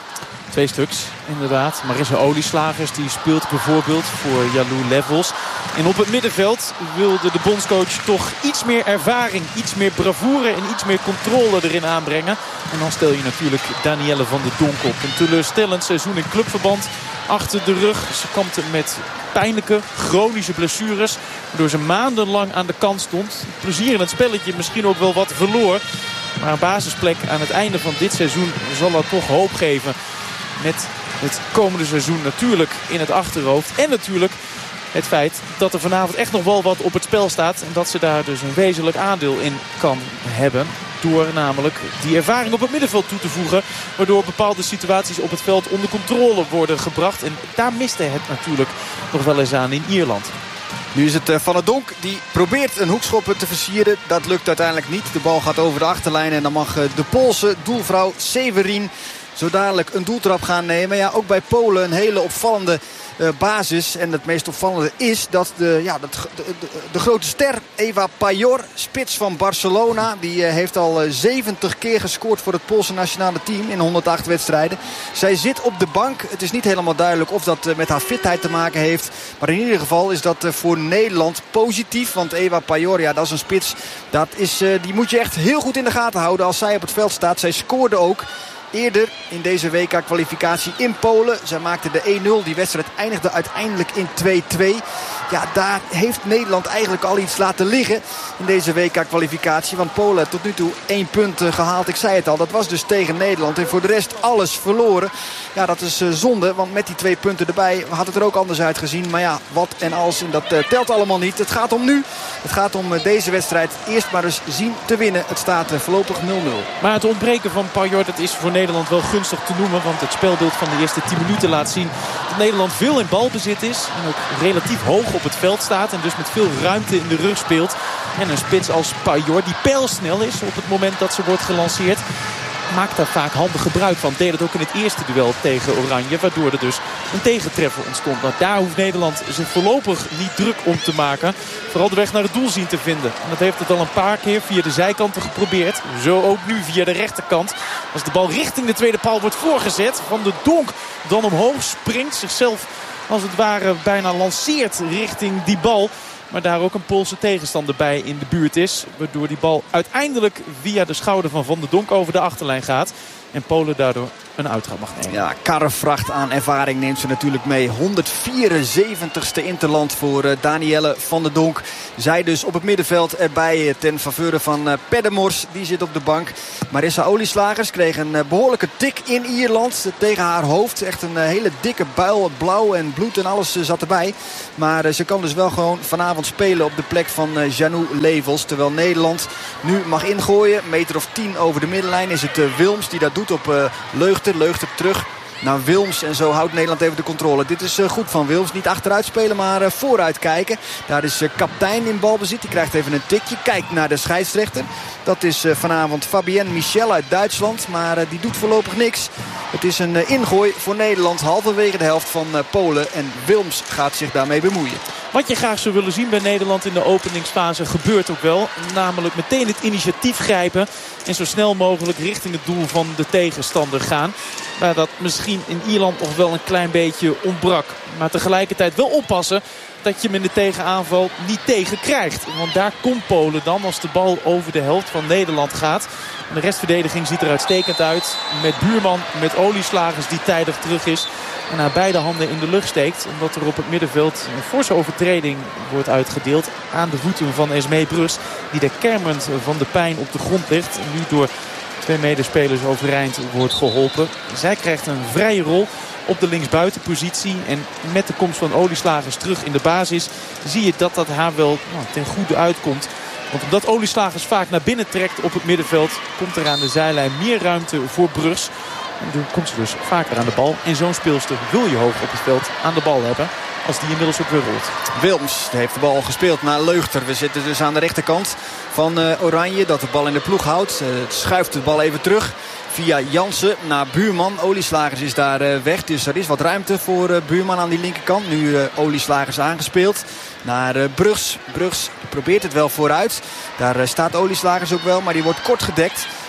Twee stuks, inderdaad. Marissa Olieslagers die speelt bijvoorbeeld voor Jalou Levels. En op het middenveld wilde de bondscoach toch iets meer ervaring, iets meer bravoure en iets meer controle erin aanbrengen. En dan stel je natuurlijk Danielle van der Donk op. Een teleurstellend seizoen in clubverband achter de rug. Ze kampte met pijnlijke, chronische blessures, waardoor ze maandenlang aan de kant stond. Plezier in het spelletje misschien ook wel wat verloor. Maar een basisplek aan het einde van dit seizoen zal dat toch hoop geven. Met het komende seizoen natuurlijk in het achterhoofd. En natuurlijk het feit dat er vanavond echt nog wel wat op het spel staat. En dat ze daar dus een wezenlijk aandeel in kan hebben. Door namelijk die ervaring op het middenveld toe te voegen. Waardoor bepaalde situaties op het veld onder controle worden gebracht. En daar miste het natuurlijk nog wel eens aan in Ierland. Nu is het Van der Donk die probeert een hoekschop te versieren. Dat lukt uiteindelijk niet. De bal gaat over de achterlijn en dan mag de Poolse doelvrouw Severin zo dadelijk een doeltrap gaan nemen. Ja, ook bij Polen een hele opvallende uh, basis. En het meest opvallende is dat de, ja, de, de, de, de grote ster Eva Pajor, spits van Barcelona, die uh, heeft al uh, zeventig keer gescoord voor het Poolse nationale team in honderdacht wedstrijden. Zij zit op de bank. Het is niet helemaal duidelijk of dat uh, met haar fitheid te maken heeft. Maar in ieder geval is dat uh, voor Nederland positief. Want Eva Pajor, ja, dat is een spits. Dat is, uh, die moet je echt heel goed in de gaten houden als zij op het veld staat. Zij scoorde ook eerder in deze W K-kwalificatie in Polen. Zij maakte de één nul. Die wedstrijd eindigde uiteindelijk in twee twee. Ja, daar heeft Nederland eigenlijk al iets laten liggen in deze W K-kwalificatie. Want Polen tot nu toe één punt gehaald. Ik zei het al, dat was dus tegen Nederland. En voor de rest alles verloren. Ja, dat is zonde, want met die twee punten erbij had het er ook anders uitgezien. Maar ja, wat en als, en dat uh, telt allemaal niet. Het gaat om nu. Het gaat om uh, deze wedstrijd eerst maar eens zien te winnen. Het staat uh, voorlopig nul nul. Maar het ontbreken van Pajor, dat is voor Nederland wel gunstig te noemen. Want het spelbeeld van de eerste tien minuten laat zien dat Nederland veel in balbezit is. En ook relatief hoog op het veld staat. En dus met veel ruimte in de rug speelt. En een spits als Pajor, die pijlsnel is op het moment dat ze wordt gelanceerd, maakt daar vaak handig gebruik van. Deed het ook in het eerste duel tegen Oranje. Waardoor er dus een tegentreffer ontstond. Nou, daar hoeft Nederland zich voorlopig niet druk om te maken. Vooral de weg naar het doel zien te vinden. En dat heeft het al een paar keer via de zijkanten geprobeerd. Zo ook nu via de rechterkant. Als de bal richting de tweede paal wordt voorgezet. Van de Donk dan omhoog springt. Zichzelf als het ware bijna lanceert richting die bal. Maar daar ook een Poolse tegenstander bij in de buurt is. Waardoor die bal uiteindelijk via de schouder van Van der Donk over de achterlijn gaat. En Polen daardoor een uittrap mag nemen. Ja, karrevracht aan ervaring neemt ze natuurlijk mee. honderdvierenzeventigste interland voor uh, Danielle van der Donk. Zij dus op het middenveld erbij uh, ten faveur van uh, Peddemors. Die zit op de bank. Marissa Olieslagers kreeg een uh, behoorlijke tik in Ierland uh, tegen haar hoofd. Echt een uh, hele dikke buil. Blauw en bloed en alles uh, zat erbij. Maar uh, ze kan dus wel gewoon vanavond spelen op de plek van uh, Jalou Levels. Terwijl Nederland nu mag ingooien. Meter of tien over de middenlijn is het uh, Wilms die dat doet op uh, Leugter. Leugter terug naar Wilms. En zo houdt Nederland even de controle. Dit is uh, goed van Wilms. Niet achteruit spelen, maar uh, vooruit kijken. Daar is uh, kaptein in balbezit. Die krijgt even een tikje. Kijkt naar de scheidsrechter. Dat is uh, vanavond Fabienne Michel uit Duitsland. Maar uh, die doet voorlopig niks. Het is een uh, ingooi voor Nederland. Halverwege de helft van uh, Polen. En Wilms gaat zich daarmee bemoeien. Wat je graag zou willen zien bij Nederland in de openingsfase gebeurt ook wel. Namelijk meteen het initiatief grijpen. En zo snel mogelijk richting het doel van de tegenstander gaan. Waar dat misschien in Ierland nog wel een klein beetje ontbrak. Maar tegelijkertijd wel oppassen dat je hem in de tegenaanval niet tegen krijgt. Want daar komt Polen dan als de bal over de helft van Nederland gaat. En de restverdediging ziet er uitstekend uit. Met Buurman, met Olieslagers die tijdig terug is. En haar beide handen in de lucht steekt. Omdat er op het middenveld een forse overtreding wordt uitgedeeld. Aan de voeten van Esmee Brust. Die de kermend van de pijn op de grond ligt. En nu door twee medespelers overeind wordt geholpen. Zij krijgt een vrije rol op de linksbuitenpositie. En met de komst van Olieslagers terug in de basis zie je dat dat haar wel nou, ten goede uitkomt. Want omdat Olieslagers vaak naar binnen trekt op het middenveld, komt er aan de zijlijn meer ruimte voor Brus. En dan komt ze dus vaker aan de bal. En zo'n speelster wil je hoog op het veld aan de bal hebben. Als die inmiddels ook weer rolt. Wilms heeft de bal gespeeld naar Leugter. We zitten dus aan de rechterkant van uh, Oranje. Dat de bal in de ploeg houdt. Uh, het schuift de bal even terug. Via Jansen naar Buurman. Olieslagers is daar uh, weg. Dus er is wat ruimte voor uh, Buurman aan die linkerkant. Nu uh, Olieslagers aangespeeld. Naar uh, Brugs. Brugs probeert het wel vooruit. Daar uh, staat Olieslagers ook wel. Maar die wordt kort gedekt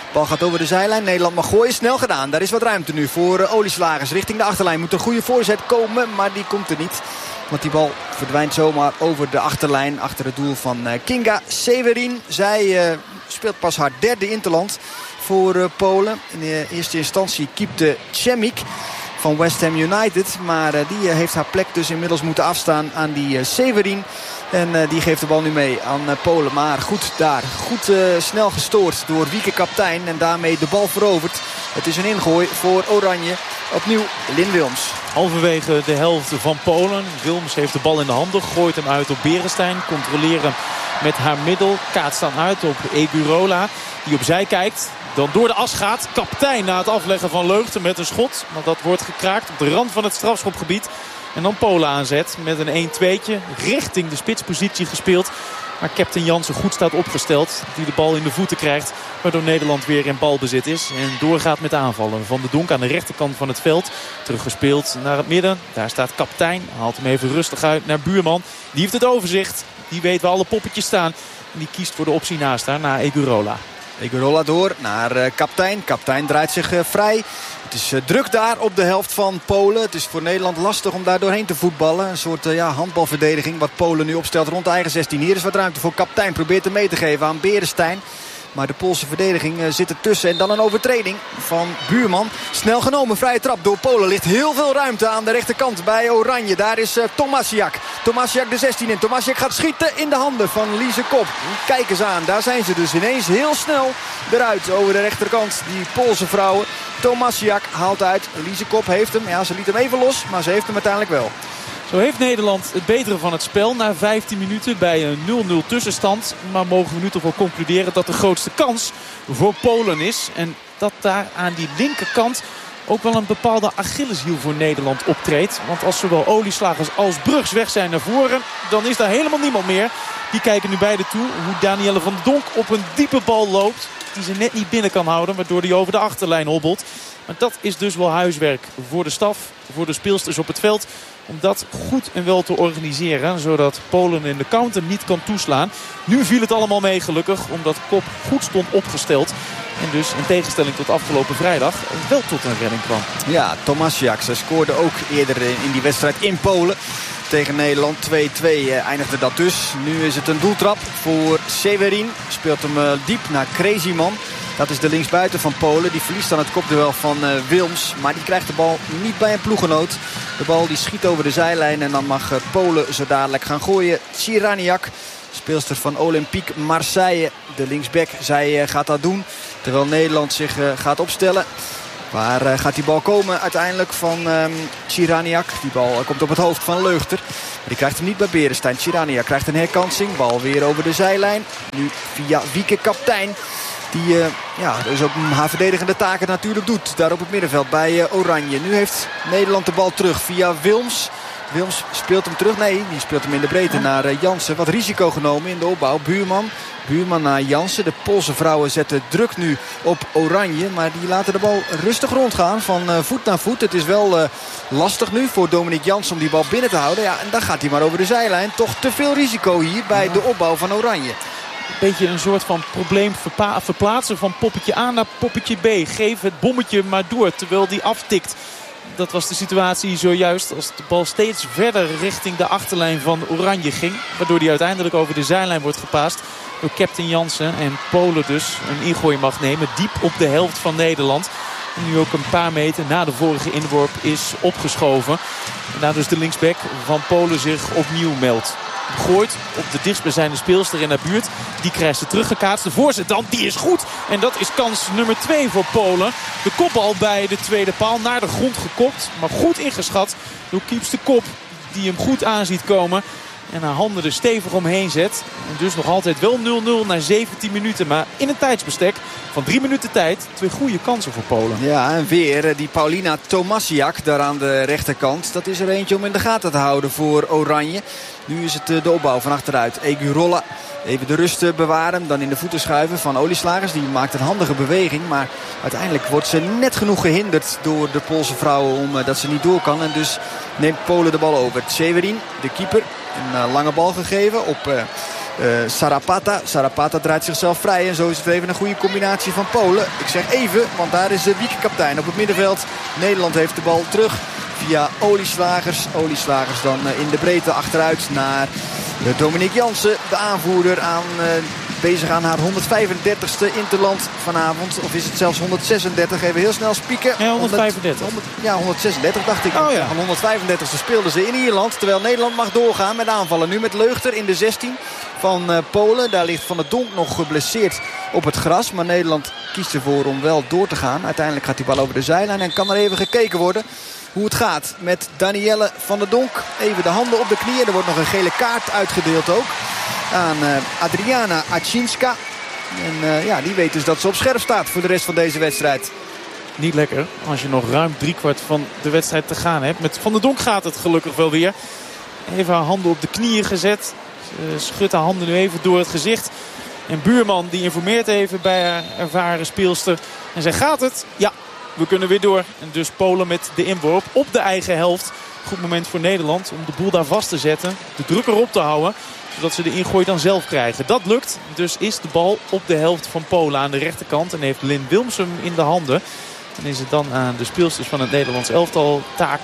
Bal gaat over de zijlijn. Nederland mag gooien. Snel gedaan. Daar is wat ruimte nu voor uh, Olieslagers. Richting de achterlijn moet een goede voorzet komen. Maar die komt er niet. Want die bal verdwijnt zomaar over de achterlijn. Achter het doel van uh, Kinga Severin. Zij uh, speelt pas haar derde interland voor uh, Polen. In de eerste instantie keepte Chemik van West Ham United. Maar uh, die uh, heeft haar plek dus inmiddels moeten afstaan aan die uh, Severin. En uh, die geeft de bal nu mee aan uh, Polen. Maar goed daar. Goed uh, snel gestoord door Wieke Kaptein. En daarmee de bal veroverd. Het is een ingooi voor Oranje. Opnieuw Lynn Wilms. Halverwege de helft van Polen. Wilms heeft de bal in de handen. Gooit hem uit op Beresteyn. Controleren met haar middel. Kaatst dan uit op Egurola. Die opzij kijkt. Dan door de as gaat. Kaptein na het afleggen van Leugten met een schot. Maar dat wordt gekraakt op de rand van het strafschopgebied. En dan Polen aanzet met een een-tweetje. Richting de spitspositie gespeeld. Maar captain Jansen goed staat opgesteld. Die de bal in de voeten krijgt. Waardoor Nederland weer in balbezit is. En doorgaat met aanvallen. Van de Donk aan de rechterkant van het veld. Teruggespeeld naar het midden. Daar staat Kaptein. Haalt hem even rustig uit naar Buurman. Die heeft het overzicht. Die weet waar alle poppetjes staan. En die kiest voor de optie naast haar. Naar Egurola. Egurola door naar uh, Kaptein. Kaptein draait zich uh, vrij. Het is uh, druk daar op de helft van Polen. Het is voor Nederland lastig om daar doorheen te voetballen. Een soort uh, ja, handbalverdediging wat Polen nu opstelt rond de eigen zestien. Hier is wat ruimte voor Kaptein. Probeert hem mee te geven aan Beresteyn. Maar de Poolse verdediging uh, zit ertussen. En dan een overtreding van Buurman. Snel genomen, vrije trap door Polen. Ligt heel veel ruimte aan de rechterkant bij Oranje. Daar is uh, Tomasiak. Tomasiak de zestien in. Tomasiak gaat schieten in de handen van Lise Kop. Kijk eens aan. Daar zijn ze dus ineens heel snel eruit over de rechterkant. Die Poolse vrouwen. Tomasiak haalt uit. Lise Kop heeft hem. Ja, ze liet hem even los. Maar ze heeft hem uiteindelijk wel. Zo heeft Nederland het betere van het spel na vijftien minuten bij een nul nul tussenstand. Maar mogen we nu toch wel concluderen dat de grootste kans voor Polen is. En dat daar aan die linkerkant ook wel een bepaalde Achilleshiel voor Nederland optreedt. Want als zowel Olieslagers als Brugs weg zijn naar voren, dan is daar helemaal niemand meer. Die kijken nu beide toe hoe Danielle van Donk op een diepe bal loopt. Die ze net niet binnen kan houden, waardoor die over de achterlijn hobbelt. Maar dat is dus wel huiswerk voor de staf, voor de speelsters op het veld. Om dat goed en wel te organiseren. Zodat Polen in de counter niet kan toeslaan. Nu viel het allemaal mee gelukkig. Omdat Kop goed stond opgesteld. En dus in tegenstelling tot afgelopen vrijdag wel tot een redding kwam. Ja, Tomasiak. Ze scoorde ook eerder in die wedstrijd in Polen. Tegen Nederland twee-twee eindigde dat dus. Nu is het een doeltrap voor Severin. Speelt hem uh, diep naar Kreziman. Dat is de linksbuiten van Polen. Die verliest dan het kopduel van uh, Wilms. Maar die krijgt de bal niet bij een ploeggenoot. De bal die schiet over de zijlijn. En dan mag uh, Polen zo dadelijk gaan gooien. Ciraniak, speelster van Olympique Marseille. De linksback, zij uh, gaat dat doen. Terwijl Nederland zich uh, gaat opstellen. Waar uh, gaat die bal komen uiteindelijk van um, Ciraniak. Die bal uh, komt op het hoofd van Leugter. Maar die krijgt hem niet bij Beresteyn. Ciraniak krijgt een herkansing. Bal weer over de zijlijn. Nu via Wieke Kaptein. Die uh, ja, dus ook haar verdedigende taken natuurlijk doet. Daar op het middenveld bij uh, Oranje. Nu heeft Nederland de bal terug via Wilms. Wilms speelt hem terug. Nee, die speelt hem in de breedte naar uh, Jansen. Wat risico genomen in de opbouw. Buurman. Buurman naar Jansen. De Poolse vrouwen zetten druk nu op Oranje. Maar die laten de bal rustig rondgaan. Van uh, voet naar voet. Het is wel uh, lastig nu voor Dominique Jansen om die bal binnen te houden. Ja, en dan gaat hij maar over de zijlijn. Toch te veel risico hier bij de opbouw van Oranje. Een beetje een soort van probleem verpa- verplaatsen van poppetje A naar poppetje B. Geef het bommetje maar door terwijl die aftikt. Dat was de situatie zojuist als de bal steeds verder richting de achterlijn van Oranje ging. Waardoor die uiteindelijk over de zijlijn wordt gepaast door captain Jansen. En Polen dus een ingooi mag nemen diep op de helft van Nederland. En nu ook een paar meter na de vorige inworp is opgeschoven. En daar dus de linksback van Polen zich opnieuw meldt. Gooit op de dichtstbijzijnde speelster in haar buurt. Die krijgt ze teruggekaatst. De voorzet dan, die is goed. En dat is kans nummer twee voor Polen. De kopbal bij de tweede paal naar de grond gekopt. Maar goed ingeschat door Kiepste Kop. Die hem goed aan ziet komen. En haar handen er stevig omheen zet. En dus nog altijd wel nul nul na zeventien minuten. Maar in een tijdsbestek van drie minuten tijd. Twee goede kansen voor Polen. Ja, en weer die Paulina Tomasiak daar aan de rechterkant. Dat is er eentje om in de gaten te houden voor Oranje. Nu is het de opbouw van achteruit. Egurola even de rust bewaren. Dan in de voeten schuiven van Olieslagers. Die maakt een handige beweging. Maar uiteindelijk wordt ze net genoeg gehinderd door de Poolse vrouwen. Omdat ze niet door kan. En dus neemt Polen de bal over. Severin, de keeper. Een uh, lange bal gegeven op uh, uh, Sarapata. Sarapata draait zichzelf vrij. En zo is het even een goede combinatie van Polen. Ik zeg even, want daar is de wiekekaptein op het middenveld. Nederland heeft de bal terug via Olieslagers. Olieslagers dan uh, in de breedte achteruit naar uh, Dominique Jansen. De aanvoerder aan... Uh, bezig aan haar honderdvijfendertigste interland vanavond. Of is het zelfs honderdzesendertig? Even heel snel spieken. Ja, honderdvijfendertig. honderd, ja, honderdzesendertig dacht ik. Oh, ja. Aan honderdvijfendertigste speelden ze in Ierland. Terwijl Nederland mag doorgaan met aanvallen. Nu met Leugter in de zestien van uh, Polen. Daar ligt Van der Donk nog geblesseerd op het gras. Maar Nederland kiest ervoor om wel door te gaan. Uiteindelijk gaat die bal over de zijlijn. En kan er even gekeken worden hoe het gaat met Danielle Van der Donk. Even de handen op de knieën. Er wordt nog een gele kaart uitgedeeld ook aan uh, Adriana Achinska. En uh, ja, die weet dus dat ze op scherp staat voor de rest van deze wedstrijd. Niet lekker als je nog ruim driekwart van de wedstrijd te gaan hebt. Met Van der Donk gaat het gelukkig wel weer. Even haar handen op de knieën gezet. Ze schudt haar handen nu even door het gezicht. En Buurman die informeert even bij haar ervaren speelster. En zij gaat het. Ja, we kunnen weer door. En dus Polen met de inworp op de eigen helft. Goed moment voor Nederland om de boel daar vast te zetten. De druk erop te houden. Zodat ze de ingooi dan zelf krijgen. Dat lukt. Dus is de bal op de helft van Polen aan de rechterkant. En heeft Lynn Wilms hem in de handen. En is het dan aan de speelsters van het Nederlands elftal taak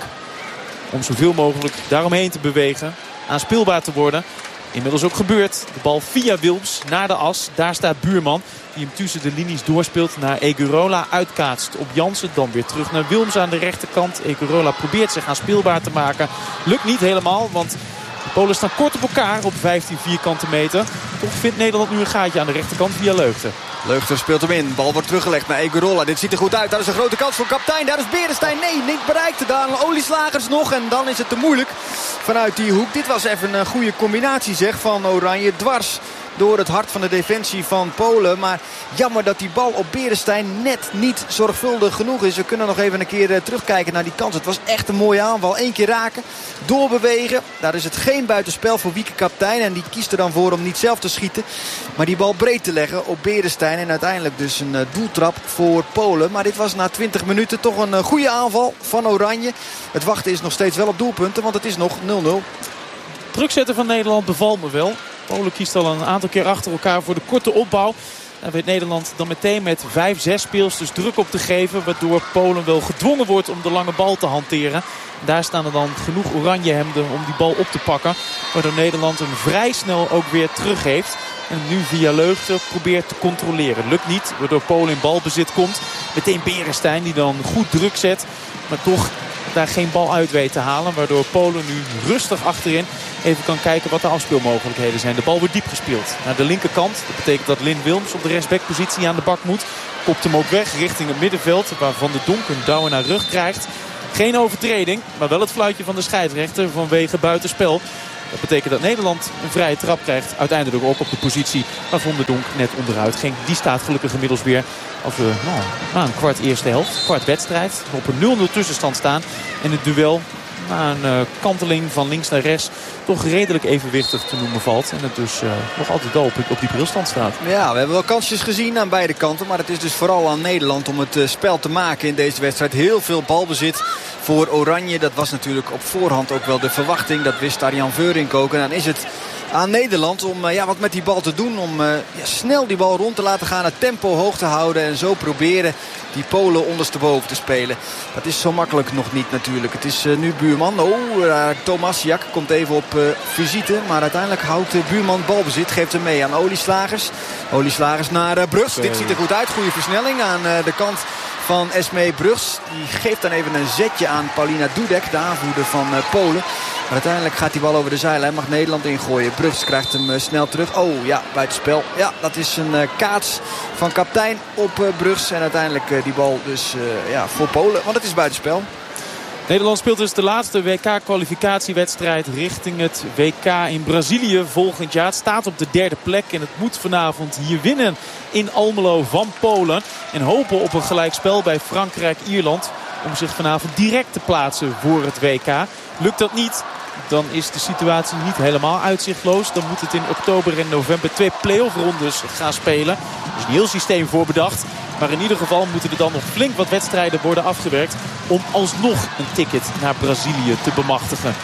om zoveel mogelijk daaromheen te bewegen. Aanspeelbaar te worden. Inmiddels ook gebeurd. De bal via Wilms naar de as. Daar staat Buurman. Die hem tussen de linies doorspeelt naar Egurola. Uitkaatst op Jansen. Dan weer terug naar Wilms aan de rechterkant. Egurola probeert zich aanspeelbaar te maken. Lukt niet helemaal. Want de Polen staan kort op elkaar op vijftien vierkante meter. Toch vindt Nederland nu een gaatje aan de rechterkant via Leugter. Leugter speelt hem in. Bal wordt teruggelegd naar Egurola. Dit ziet er goed uit. Daar is een grote kans voor kapitein. Daar is Beresteyn. Nee, niet bereikt. Daar Olieslagers nog. En dan is het te moeilijk vanuit die hoek. Dit was even een goede combinatie zeg van Oranje. Dwars door het hart van de defensie van Polen. Maar jammer dat die bal op Beresteyn net niet zorgvuldig genoeg is. We kunnen nog even een keer uh, terugkijken naar die kans. Het was echt een mooie aanval. Eén keer raken. Doorbewegen. Daar is het geen buitenspel voor Wieke kaptein. En die kiest er dan voor om niet zelf te schieten. Maar die bal breed te leggen op Beresteyn. En uiteindelijk dus een uh, doeltrap voor Polen. Maar dit was na twintig minuten toch een uh, goede aanval van Oranje. Het wachten is nog steeds wel op doelpunten. Want het is nog nul nul. Druk zetten van Nederland bevalt me wel. Polen kiest al een aantal keer achter elkaar voor de korte opbouw. Daar weet Nederland dan meteen met vijf zes speelsters druk op te geven. Waardoor Polen wel gedwongen wordt om de lange bal te hanteren. Daar staan er dan genoeg Oranjehemden om die bal op te pakken. Waardoor Nederland hem vrij snel ook weer teruggeeft. En nu via Leugter probeert te controleren. Lukt niet, waardoor Polen in balbezit komt. Meteen Beresteyn die dan goed druk zet. Maar toch daar geen bal uit weet te halen. Waardoor Polen nu rustig achterin even kan kijken wat de afspeelmogelijkheden zijn. De bal wordt diep gespeeld naar de linkerkant. Dat betekent dat Lynn Wilms op de rechtsbackpositie aan de bak moet. Kopt hem ook weg richting het middenveld. Waar Van der Donk een douwen naar rug krijgt. Geen overtreding, maar wel het fluitje van de scheidsrechter vanwege buitenspel. Dat betekent dat Nederland een vrije trap krijgt. Uiteindelijk ook op de positie waar Van der Donk net onderuit ging. Die staat gelukkig inmiddels weer als we nou, na een kwart eerste helft, kwart wedstrijd, op een nul nul tussenstand staan. En het duel na een uh, kanteling van links naar rechts toch redelijk evenwichtig te noemen valt. En het dus uh, nog altijd wel op, op die brilstand staat. Ja, we hebben wel kansjes gezien aan beide kanten. Maar het is dus vooral aan Nederland om het uh, spel te maken in deze wedstrijd. Heel veel balbezit voor Oranje. Dat was natuurlijk op voorhand ook wel de verwachting. Dat wist Arjan Veurink ook. En dan is het aan Nederland om uh, ja, wat met die bal te doen. Om uh, ja, snel die bal rond te laten gaan. Het tempo hoog te houden. En zo proberen die Polen ondersteboven te spelen. Dat is zo makkelijk nog niet natuurlijk. Het is uh, nu Buurman. Oh, uh, Tomasiak komt even op uh, visite. Maar uiteindelijk houdt uh, Buurman balbezit. Geeft hem mee aan Olieslagers. Olieslagers naar uh, Brugs. Dit ziet er goed uit. Goede versnelling aan uh, de kant van Esmee Brugs. Die geeft dan even een zetje aan Paulina Dudek, de aanvoerder van uh, Polen. Maar uiteindelijk gaat die bal over de zijlijn. Mag Nederland ingooien. Brugs krijgt hem uh, snel terug. Oh ja, buitenspel. Ja, dat is een uh, kaats van kaptein op uh, Brugs. En uiteindelijk uh, die bal dus uh, ja, voor Polen. Want het is buitenspel. Nederland speelt dus de laatste W K-kwalificatiewedstrijd richting het W K in Brazilië volgend jaar. Het staat op de derde plek en het moet vanavond hier winnen in Almelo van Polen. En hopen op een gelijkspel bij Frankrijk-Ierland om zich vanavond direct te plaatsen voor het W K. Lukt dat niet, dan is de situatie niet helemaal uitzichtloos. Dan moet het in oktober en november twee play-off rondes gaan spelen. Er is een heel systeem voor bedacht. Maar in ieder geval moeten er dan nog flink wat wedstrijden worden afgewerkt om alsnog een ticket naar Brazilië te bemachtigen.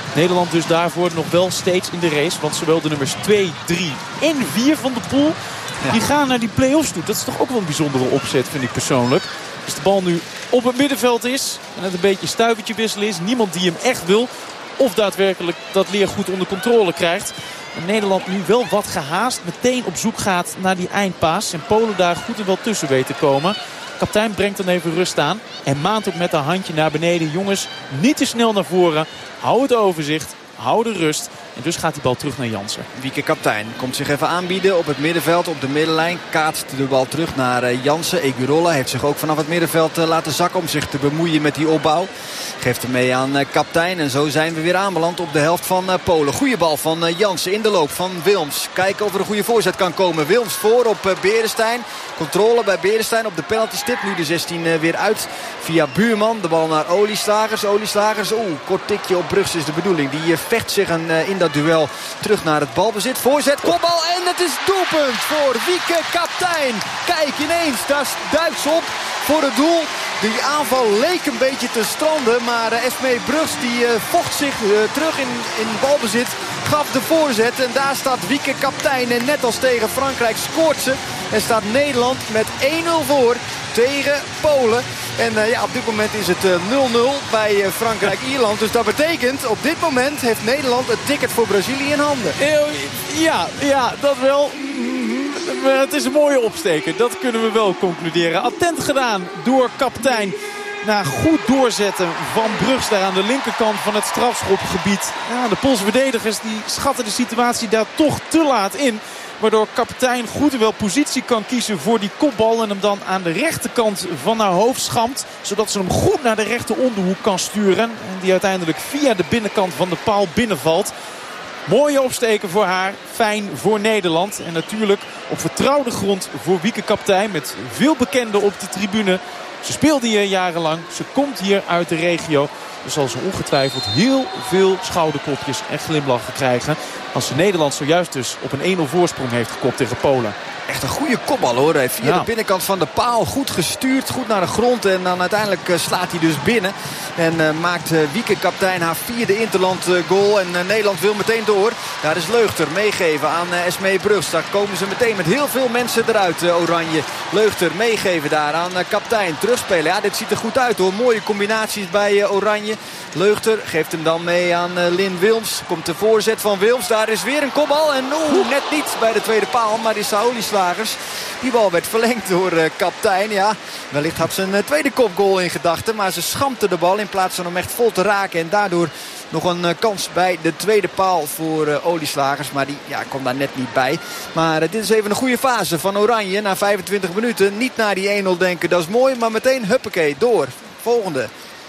Nederland dus daarvoor nog wel steeds in de race. Want zowel de nummers twee, drie en vier van de pool... Ja. die gaan naar die play-offs toe. Dat is toch ook wel een bijzondere opzet, vind ik persoonlijk. Als de bal nu op het middenveld is en het een beetje stuivertje wisselen is. Niemand die hem echt wil. Of daadwerkelijk dat Leer goed onder controle krijgt. En Nederland nu wel wat gehaast. Meteen op zoek gaat naar die eindpaas. En Polen daar goed en wel tussen weet te komen. Kapitein brengt dan even rust aan. En maant ook met een handje naar beneden. Jongens, niet te snel naar voren. Hou het overzicht. Hou de rust. En dus gaat die bal terug naar Jansen. Wieke Kaptein komt zich even aanbieden op het middenveld, op de middenlijn. Kaatst de bal terug naar Jansen. Egurola heeft zich ook vanaf het middenveld laten zakken om zich te bemoeien met die opbouw. Geeft hem mee aan Kaptein. En zo zijn we weer aanbeland op de helft van Polen. Goeie bal van Jansen in de loop van Wilms. Kijken of er een goede voorzet kan komen. Wilms voor op Beresteyn. Controle bij Beresteyn op de penaltystip. Nu de zestien weer uit via Buurman. De bal naar Olieslagers. Olieslagers, oeh, kort tikje op Brugs is de bedoeling. Die vecht zich een, in dat duel terug naar het balbezit. Voorzet, kopbal en het is doelpunt voor Wieke Kaptein. Kijk ineens, daar duikt ze op voor het doel. Die aanval leek een beetje te stranden. Maar uh, Esmee Brugs die uh, vocht zich uh, terug in, in balbezit. Gaf de voorzet en daar staat Wieke Kaptein. En net als tegen Frankrijk scoort ze. En staat Nederland met één nul voor tegen Polen. En uh, ja, op dit moment is het uh, nul nul bij uh, Frankrijk-Ierland. Dus dat betekent, op dit moment heeft Nederland het ticket voor Brazilië in handen. Ja, ja, dat wel. Het is een mooie opsteken. Dat kunnen we wel concluderen. Attent gedaan door Kaptein. Na goed doorzetten van Brugs daar aan de linkerkant van het strafschopgebied. Ja, de Poolse verdedigers die schatten de situatie daar toch te laat in. Waardoor Kaptein goed en wel positie kan kiezen voor die kopbal. En hem dan aan de rechterkant van haar hoofd schampt. Zodat ze hem goed naar de rechter onderhoek kan sturen. En die uiteindelijk via de binnenkant van de paal binnenvalt. Mooie opsteken voor haar. Fijn voor Nederland. En natuurlijk op vertrouwde grond voor Wieke Kaptein. Met veel bekenden op de tribune. Ze speelde hier jarenlang. Ze komt hier uit de regio. Dus zal ze ongetwijfeld heel veel schouderklopjes en glimlachen krijgen. Als ze Nederland zojuist dus op een één nul voorsprong heeft gekopt tegen Polen. Echt een goede kopbal hoor. Hij via ja. de binnenkant van de paal. Goed gestuurd. Goed naar de grond. En dan uiteindelijk uh, slaat hij dus binnen. En uh, maakt uh, Wieke Kaptein haar vierde interland uh, goal. En uh, Nederland wil meteen door. Daar is Leugter meegeven aan uh, Esmee Brugs. Daar komen ze meteen met heel veel mensen eruit. Uh, Oranje. Leugter meegeven daar aan uh, Kaptein. Terugspelen. Ja, dit ziet er goed uit hoor. Mooie combinaties bij uh, Oranje. Leugter geeft hem dan mee aan uh, Lin Wilms. Komt de voorzet van Wilms. Daar is weer een kopbal. En oeh, net niet bij de tweede paal. Maar die Saouli Die bal werd verlengd door uh, Kaptein. Ja, wellicht had ze een uh, tweede kopgoal in gedachten. Maar ze schampte de bal in plaats van hem echt vol te raken. En daardoor nog een uh, kans bij de tweede paal voor uh, Olieslagers. Maar die ja, kwam daar net niet bij. Maar uh, dit is even een goede fase van Oranje. Na vijfentwintig minuten niet naar die één nul denken. Dat is mooi, maar meteen huppakee door. Volgende.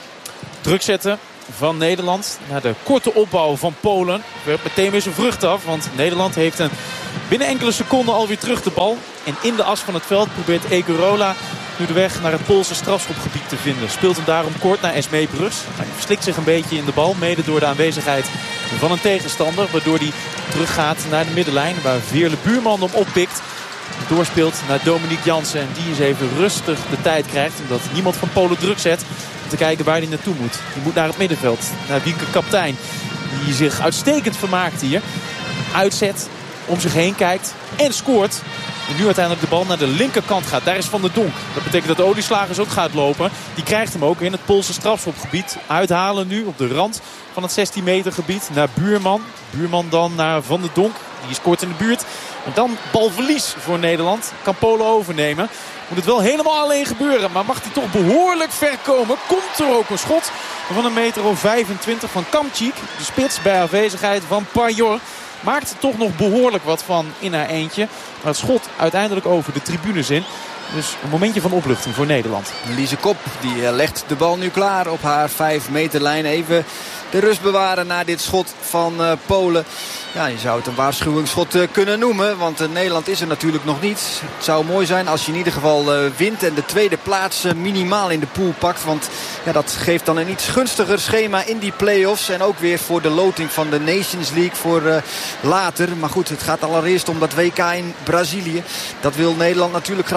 Druk zetten van Nederland naar de korte opbouw van Polen. Werd meteen weer zijn vrucht af. Want Nederland heeft een binnen enkele seconden alweer terug de bal. En in de as van het veld probeert Egurola nu de weg naar het Poolse strafschopgebied te vinden. Speelt hem daarom kort naar Esmee Brugs. Hij verslikt zich een beetje in de bal. Mede door de aanwezigheid van een tegenstander. Waardoor hij teruggaat naar de middenlijn. Waar Veerle Buurman hem oppikt. Doorspeelt naar Dominique Jansen. En die eens even rustig de tijd krijgt. Omdat niemand van Polen druk zet. Om te kijken waar hij naartoe moet. Die moet naar het middenveld. Naar Wieke Kaptein. Die zich uitstekend vermaakt hier. Uitzet. Om zich heen kijkt. En scoort. En nu uiteindelijk de bal naar de linkerkant gaat. Daar is Van der Donk. Dat betekent dat Olieslagers ook gaat lopen. Die krijgt hem ook in het Poolse strafschopgebied. Uithalen nu op de rand van het zestien meter gebied. Naar Buurman. Buurman dan naar Van der Donk. Die is kort in de buurt. En dan balverlies voor Nederland. Kan Polen overnemen. Moet het wel helemaal alleen gebeuren. Maar mag hij toch behoorlijk ver komen. Komt er ook een schot van een meter of vijfentwintig van Kamczyk. De spits bij afwezigheid van Pajor. Maakt er toch nog behoorlijk wat van in haar eentje. Maar het schot uiteindelijk over de tribunes in. Dus een momentje van opluchting voor Nederland. Liese Kop die legt de bal nu klaar op haar vijf meter lijn. Even de rust bewaren na dit schot van uh, Polen. Ja, je zou het een waarschuwingsschot uh, kunnen noemen. Want uh, Nederland is er natuurlijk nog niet. Het zou mooi zijn als je in ieder geval uh, wint. En de tweede plaats uh, minimaal in de pool pakt. Want ja, dat geeft dan een iets gunstiger schema in die play-offs. En ook weer voor de loting van de Nations League voor uh, later. Maar goed, het gaat allereerst om dat W K in Brazilië. Dat wil Nederland natuurlijk graag bereiken.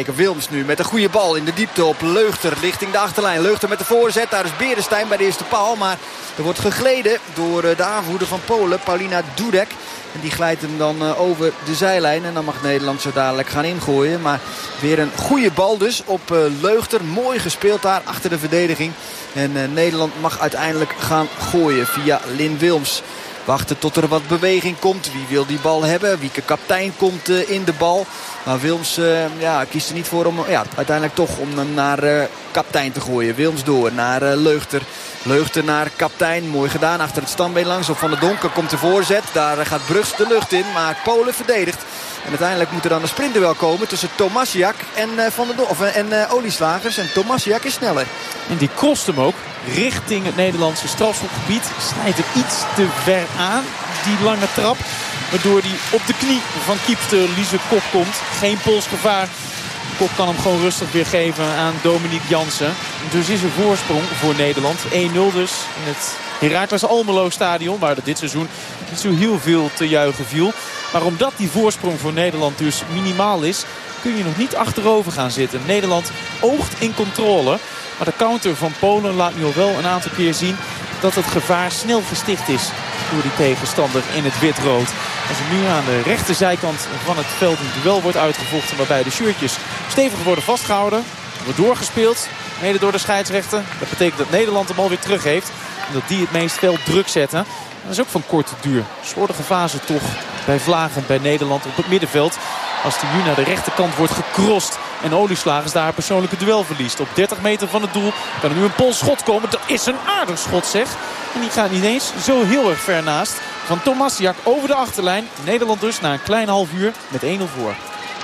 kijken. Wilms nu met een goede bal in de diepte op Leugter richting de achterlijn. Leugter met de voorzet. Daar is Beresteyn bij de eerste paal. Maar er wordt gegleden door de aanvoerder van Polen, Paulina Dudek. En die glijdt hem dan uh, over de zijlijn. En dan mag Nederland zo dadelijk gaan ingooien. Maar weer een goede bal dus op uh, Leugter. Mooi gespeeld daar achter de verdediging. En uh, Nederland mag uiteindelijk gaan gooien via Lynn Wilms. Wachten tot er wat beweging komt. Wie wil die bal hebben? Wieke Kaptein komt uh, in de bal. Maar Wilms uh, ja, kiest er niet voor om ja, uiteindelijk toch om hem naar uh, Kaptein te gooien. Wilms door naar uh, Leugter. Leugter naar Kaptein. Mooi gedaan. Achter het standbeen langs. Op Van der Donker komt de voorzet. Daar gaat Brugs de lucht in. Maar Polen verdedigt. En uiteindelijk moet er dan een sprintduel komen tussen Tomasiak en, uh, Van der Don- of, uh, en uh, Olieslagers. En Tomasiak is sneller. En die crost hem ook richting het Nederlandse strafschopgebied. Snijdt er iets te ver aan, die lange trap. Waardoor hij op de knie van keepster Lise Kok komt. Geen polsgevaar. Kok kan hem gewoon rustig weer geven aan Dominique Jansen. Dus is er voorsprong voor Nederland. één nul dus in het Heracles Almelo stadion. Waar er dit seizoen niet zo heel veel te juichen viel. Maar omdat die voorsprong voor Nederland dus minimaal is, kun je nog niet achterover gaan zitten. Nederland oogt in controle. Maar de counter van Polen laat nu al wel een aantal keer zien dat het gevaar snel gesticht is door die tegenstander in het wit-rood. Als er nu aan de rechterzijkant van het veld een duel wordt uitgevochten waarbij de shirtjes stevig worden vastgehouden, wordt doorgespeeld, mede door de scheidsrechter. Dat betekent dat Nederland de bal weer terug heeft en dat die het meest veel druk zetten. Dat is ook van korte duur. Slordige fase toch bij Vlagen bij Nederland op het middenveld. Als die nu naar de rechterkant wordt gecrossed en Olieslagers daar persoonlijke duel verliest. Op dertig meter van het doel kan er nu een polsschot komen. Dat is een aardig schot zeg. En die gaat niet eens zo heel erg ver naast. Van Tomasiak over de achterlijn. Nederland dus na een klein half uur met één nul voor.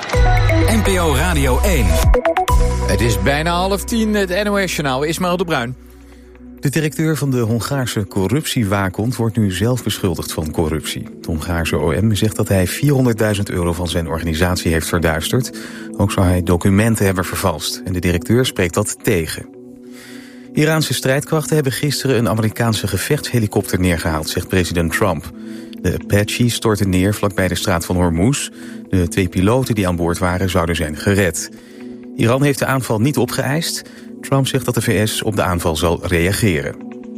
N P O Radio één. Het is bijna half tien, het N O S-journaal. Ismaël de Bruin. De directeur van de Hongaarse corruptiewaakhond wordt nu zelf beschuldigd van corruptie. Het Hongaarse O M zegt dat hij vierhonderdduizend euro van zijn organisatie heeft verduisterd. Ook zou hij documenten hebben vervalst. En de directeur spreekt dat tegen. Iraanse strijdkrachten hebben gisteren een Amerikaanse gevechtshelikopter neergehaald, zegt president Trump. De Apache stortte neer vlakbij de straat van Hormuz. De twee piloten die aan boord waren zouden zijn gered. Iran heeft de aanval niet opgeëist. Trump zegt dat de V S op de aanval zal reageren.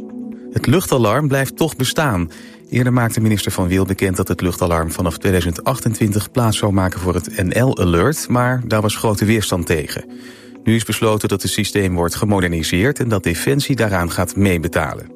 Het luchtalarm blijft toch bestaan. Eerder maakte minister Van Wil bekend dat het luchtalarm vanaf tweeduizend achtentwintig plaats zou maken voor het N L-alert, maar daar was grote weerstand tegen. Nu is besloten dat het systeem wordt gemoderniseerd en dat Defensie daaraan gaat meebetalen.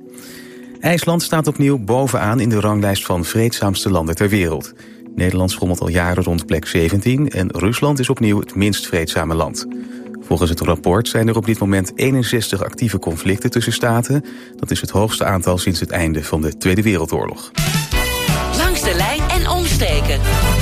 IJsland staat opnieuw bovenaan in de ranglijst van vreedzaamste landen ter wereld. Nederland schommelt al jaren rond plek zeventien en Rusland is opnieuw het minst vreedzame land. Volgens het rapport zijn er op dit moment eenenzestig actieve conflicten tussen staten. Dat is het hoogste aantal sinds het einde van de Tweede Wereldoorlog. Langs de lijn en omsteken.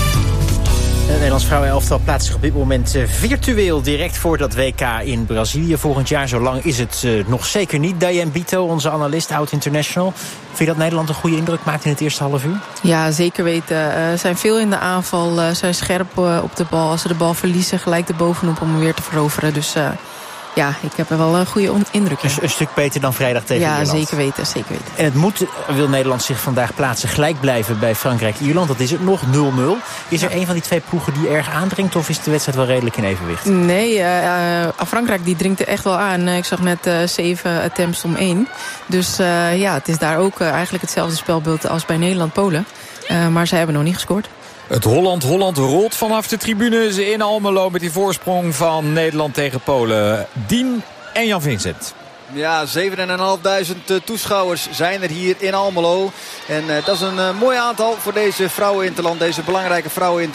Het Nederlands vrouwenelftal plaatst zich op dit moment uh, virtueel direct voor dat W K in Brazilië volgend jaar. Zo lang is het uh, nog zeker niet. Diane Bito, onze analist, oud-international. Vind je dat Nederland een goede indruk maakt in het eerste half uur? Ja, zeker weten. Ze uh, zijn veel in de aanval, uh, zijn scherp uh, op de bal. Als ze de bal verliezen, gelijk er bovenop om hem weer te veroveren. Dus uh, ja, ik heb er wel een goede indruk in. Een, een stuk beter dan vrijdag tegen ja, Ierland. Ja, zeker weten, zeker weten. En het moet, wil Nederland zich vandaag plaatsen, gelijk blijven bij Frankrijk-Ierland. Dat is het nog, nul nul. Is er een van die twee ploegen die erg aandringt of is de wedstrijd wel redelijk in evenwicht? Nee, uh, uh, Frankrijk die dringt er echt wel aan. Ik zag net uh, zeven attempts om één. Dus uh, ja, het is daar ook uh, eigenlijk hetzelfde spelbeeld als bij Nederland-Polen. Uh, maar zij hebben nog niet gescoord. Het Holland-Holland rolt vanaf de tribunes in Almelo met die voorsprong van Nederland tegen Polen. Dien en Jan Vincent. Ja, zevenduizend toeschouwers zijn er hier in Almelo. En uh, dat is een uh, mooi aantal voor deze vrouweninterland, deze belangrijke vrouweninterland.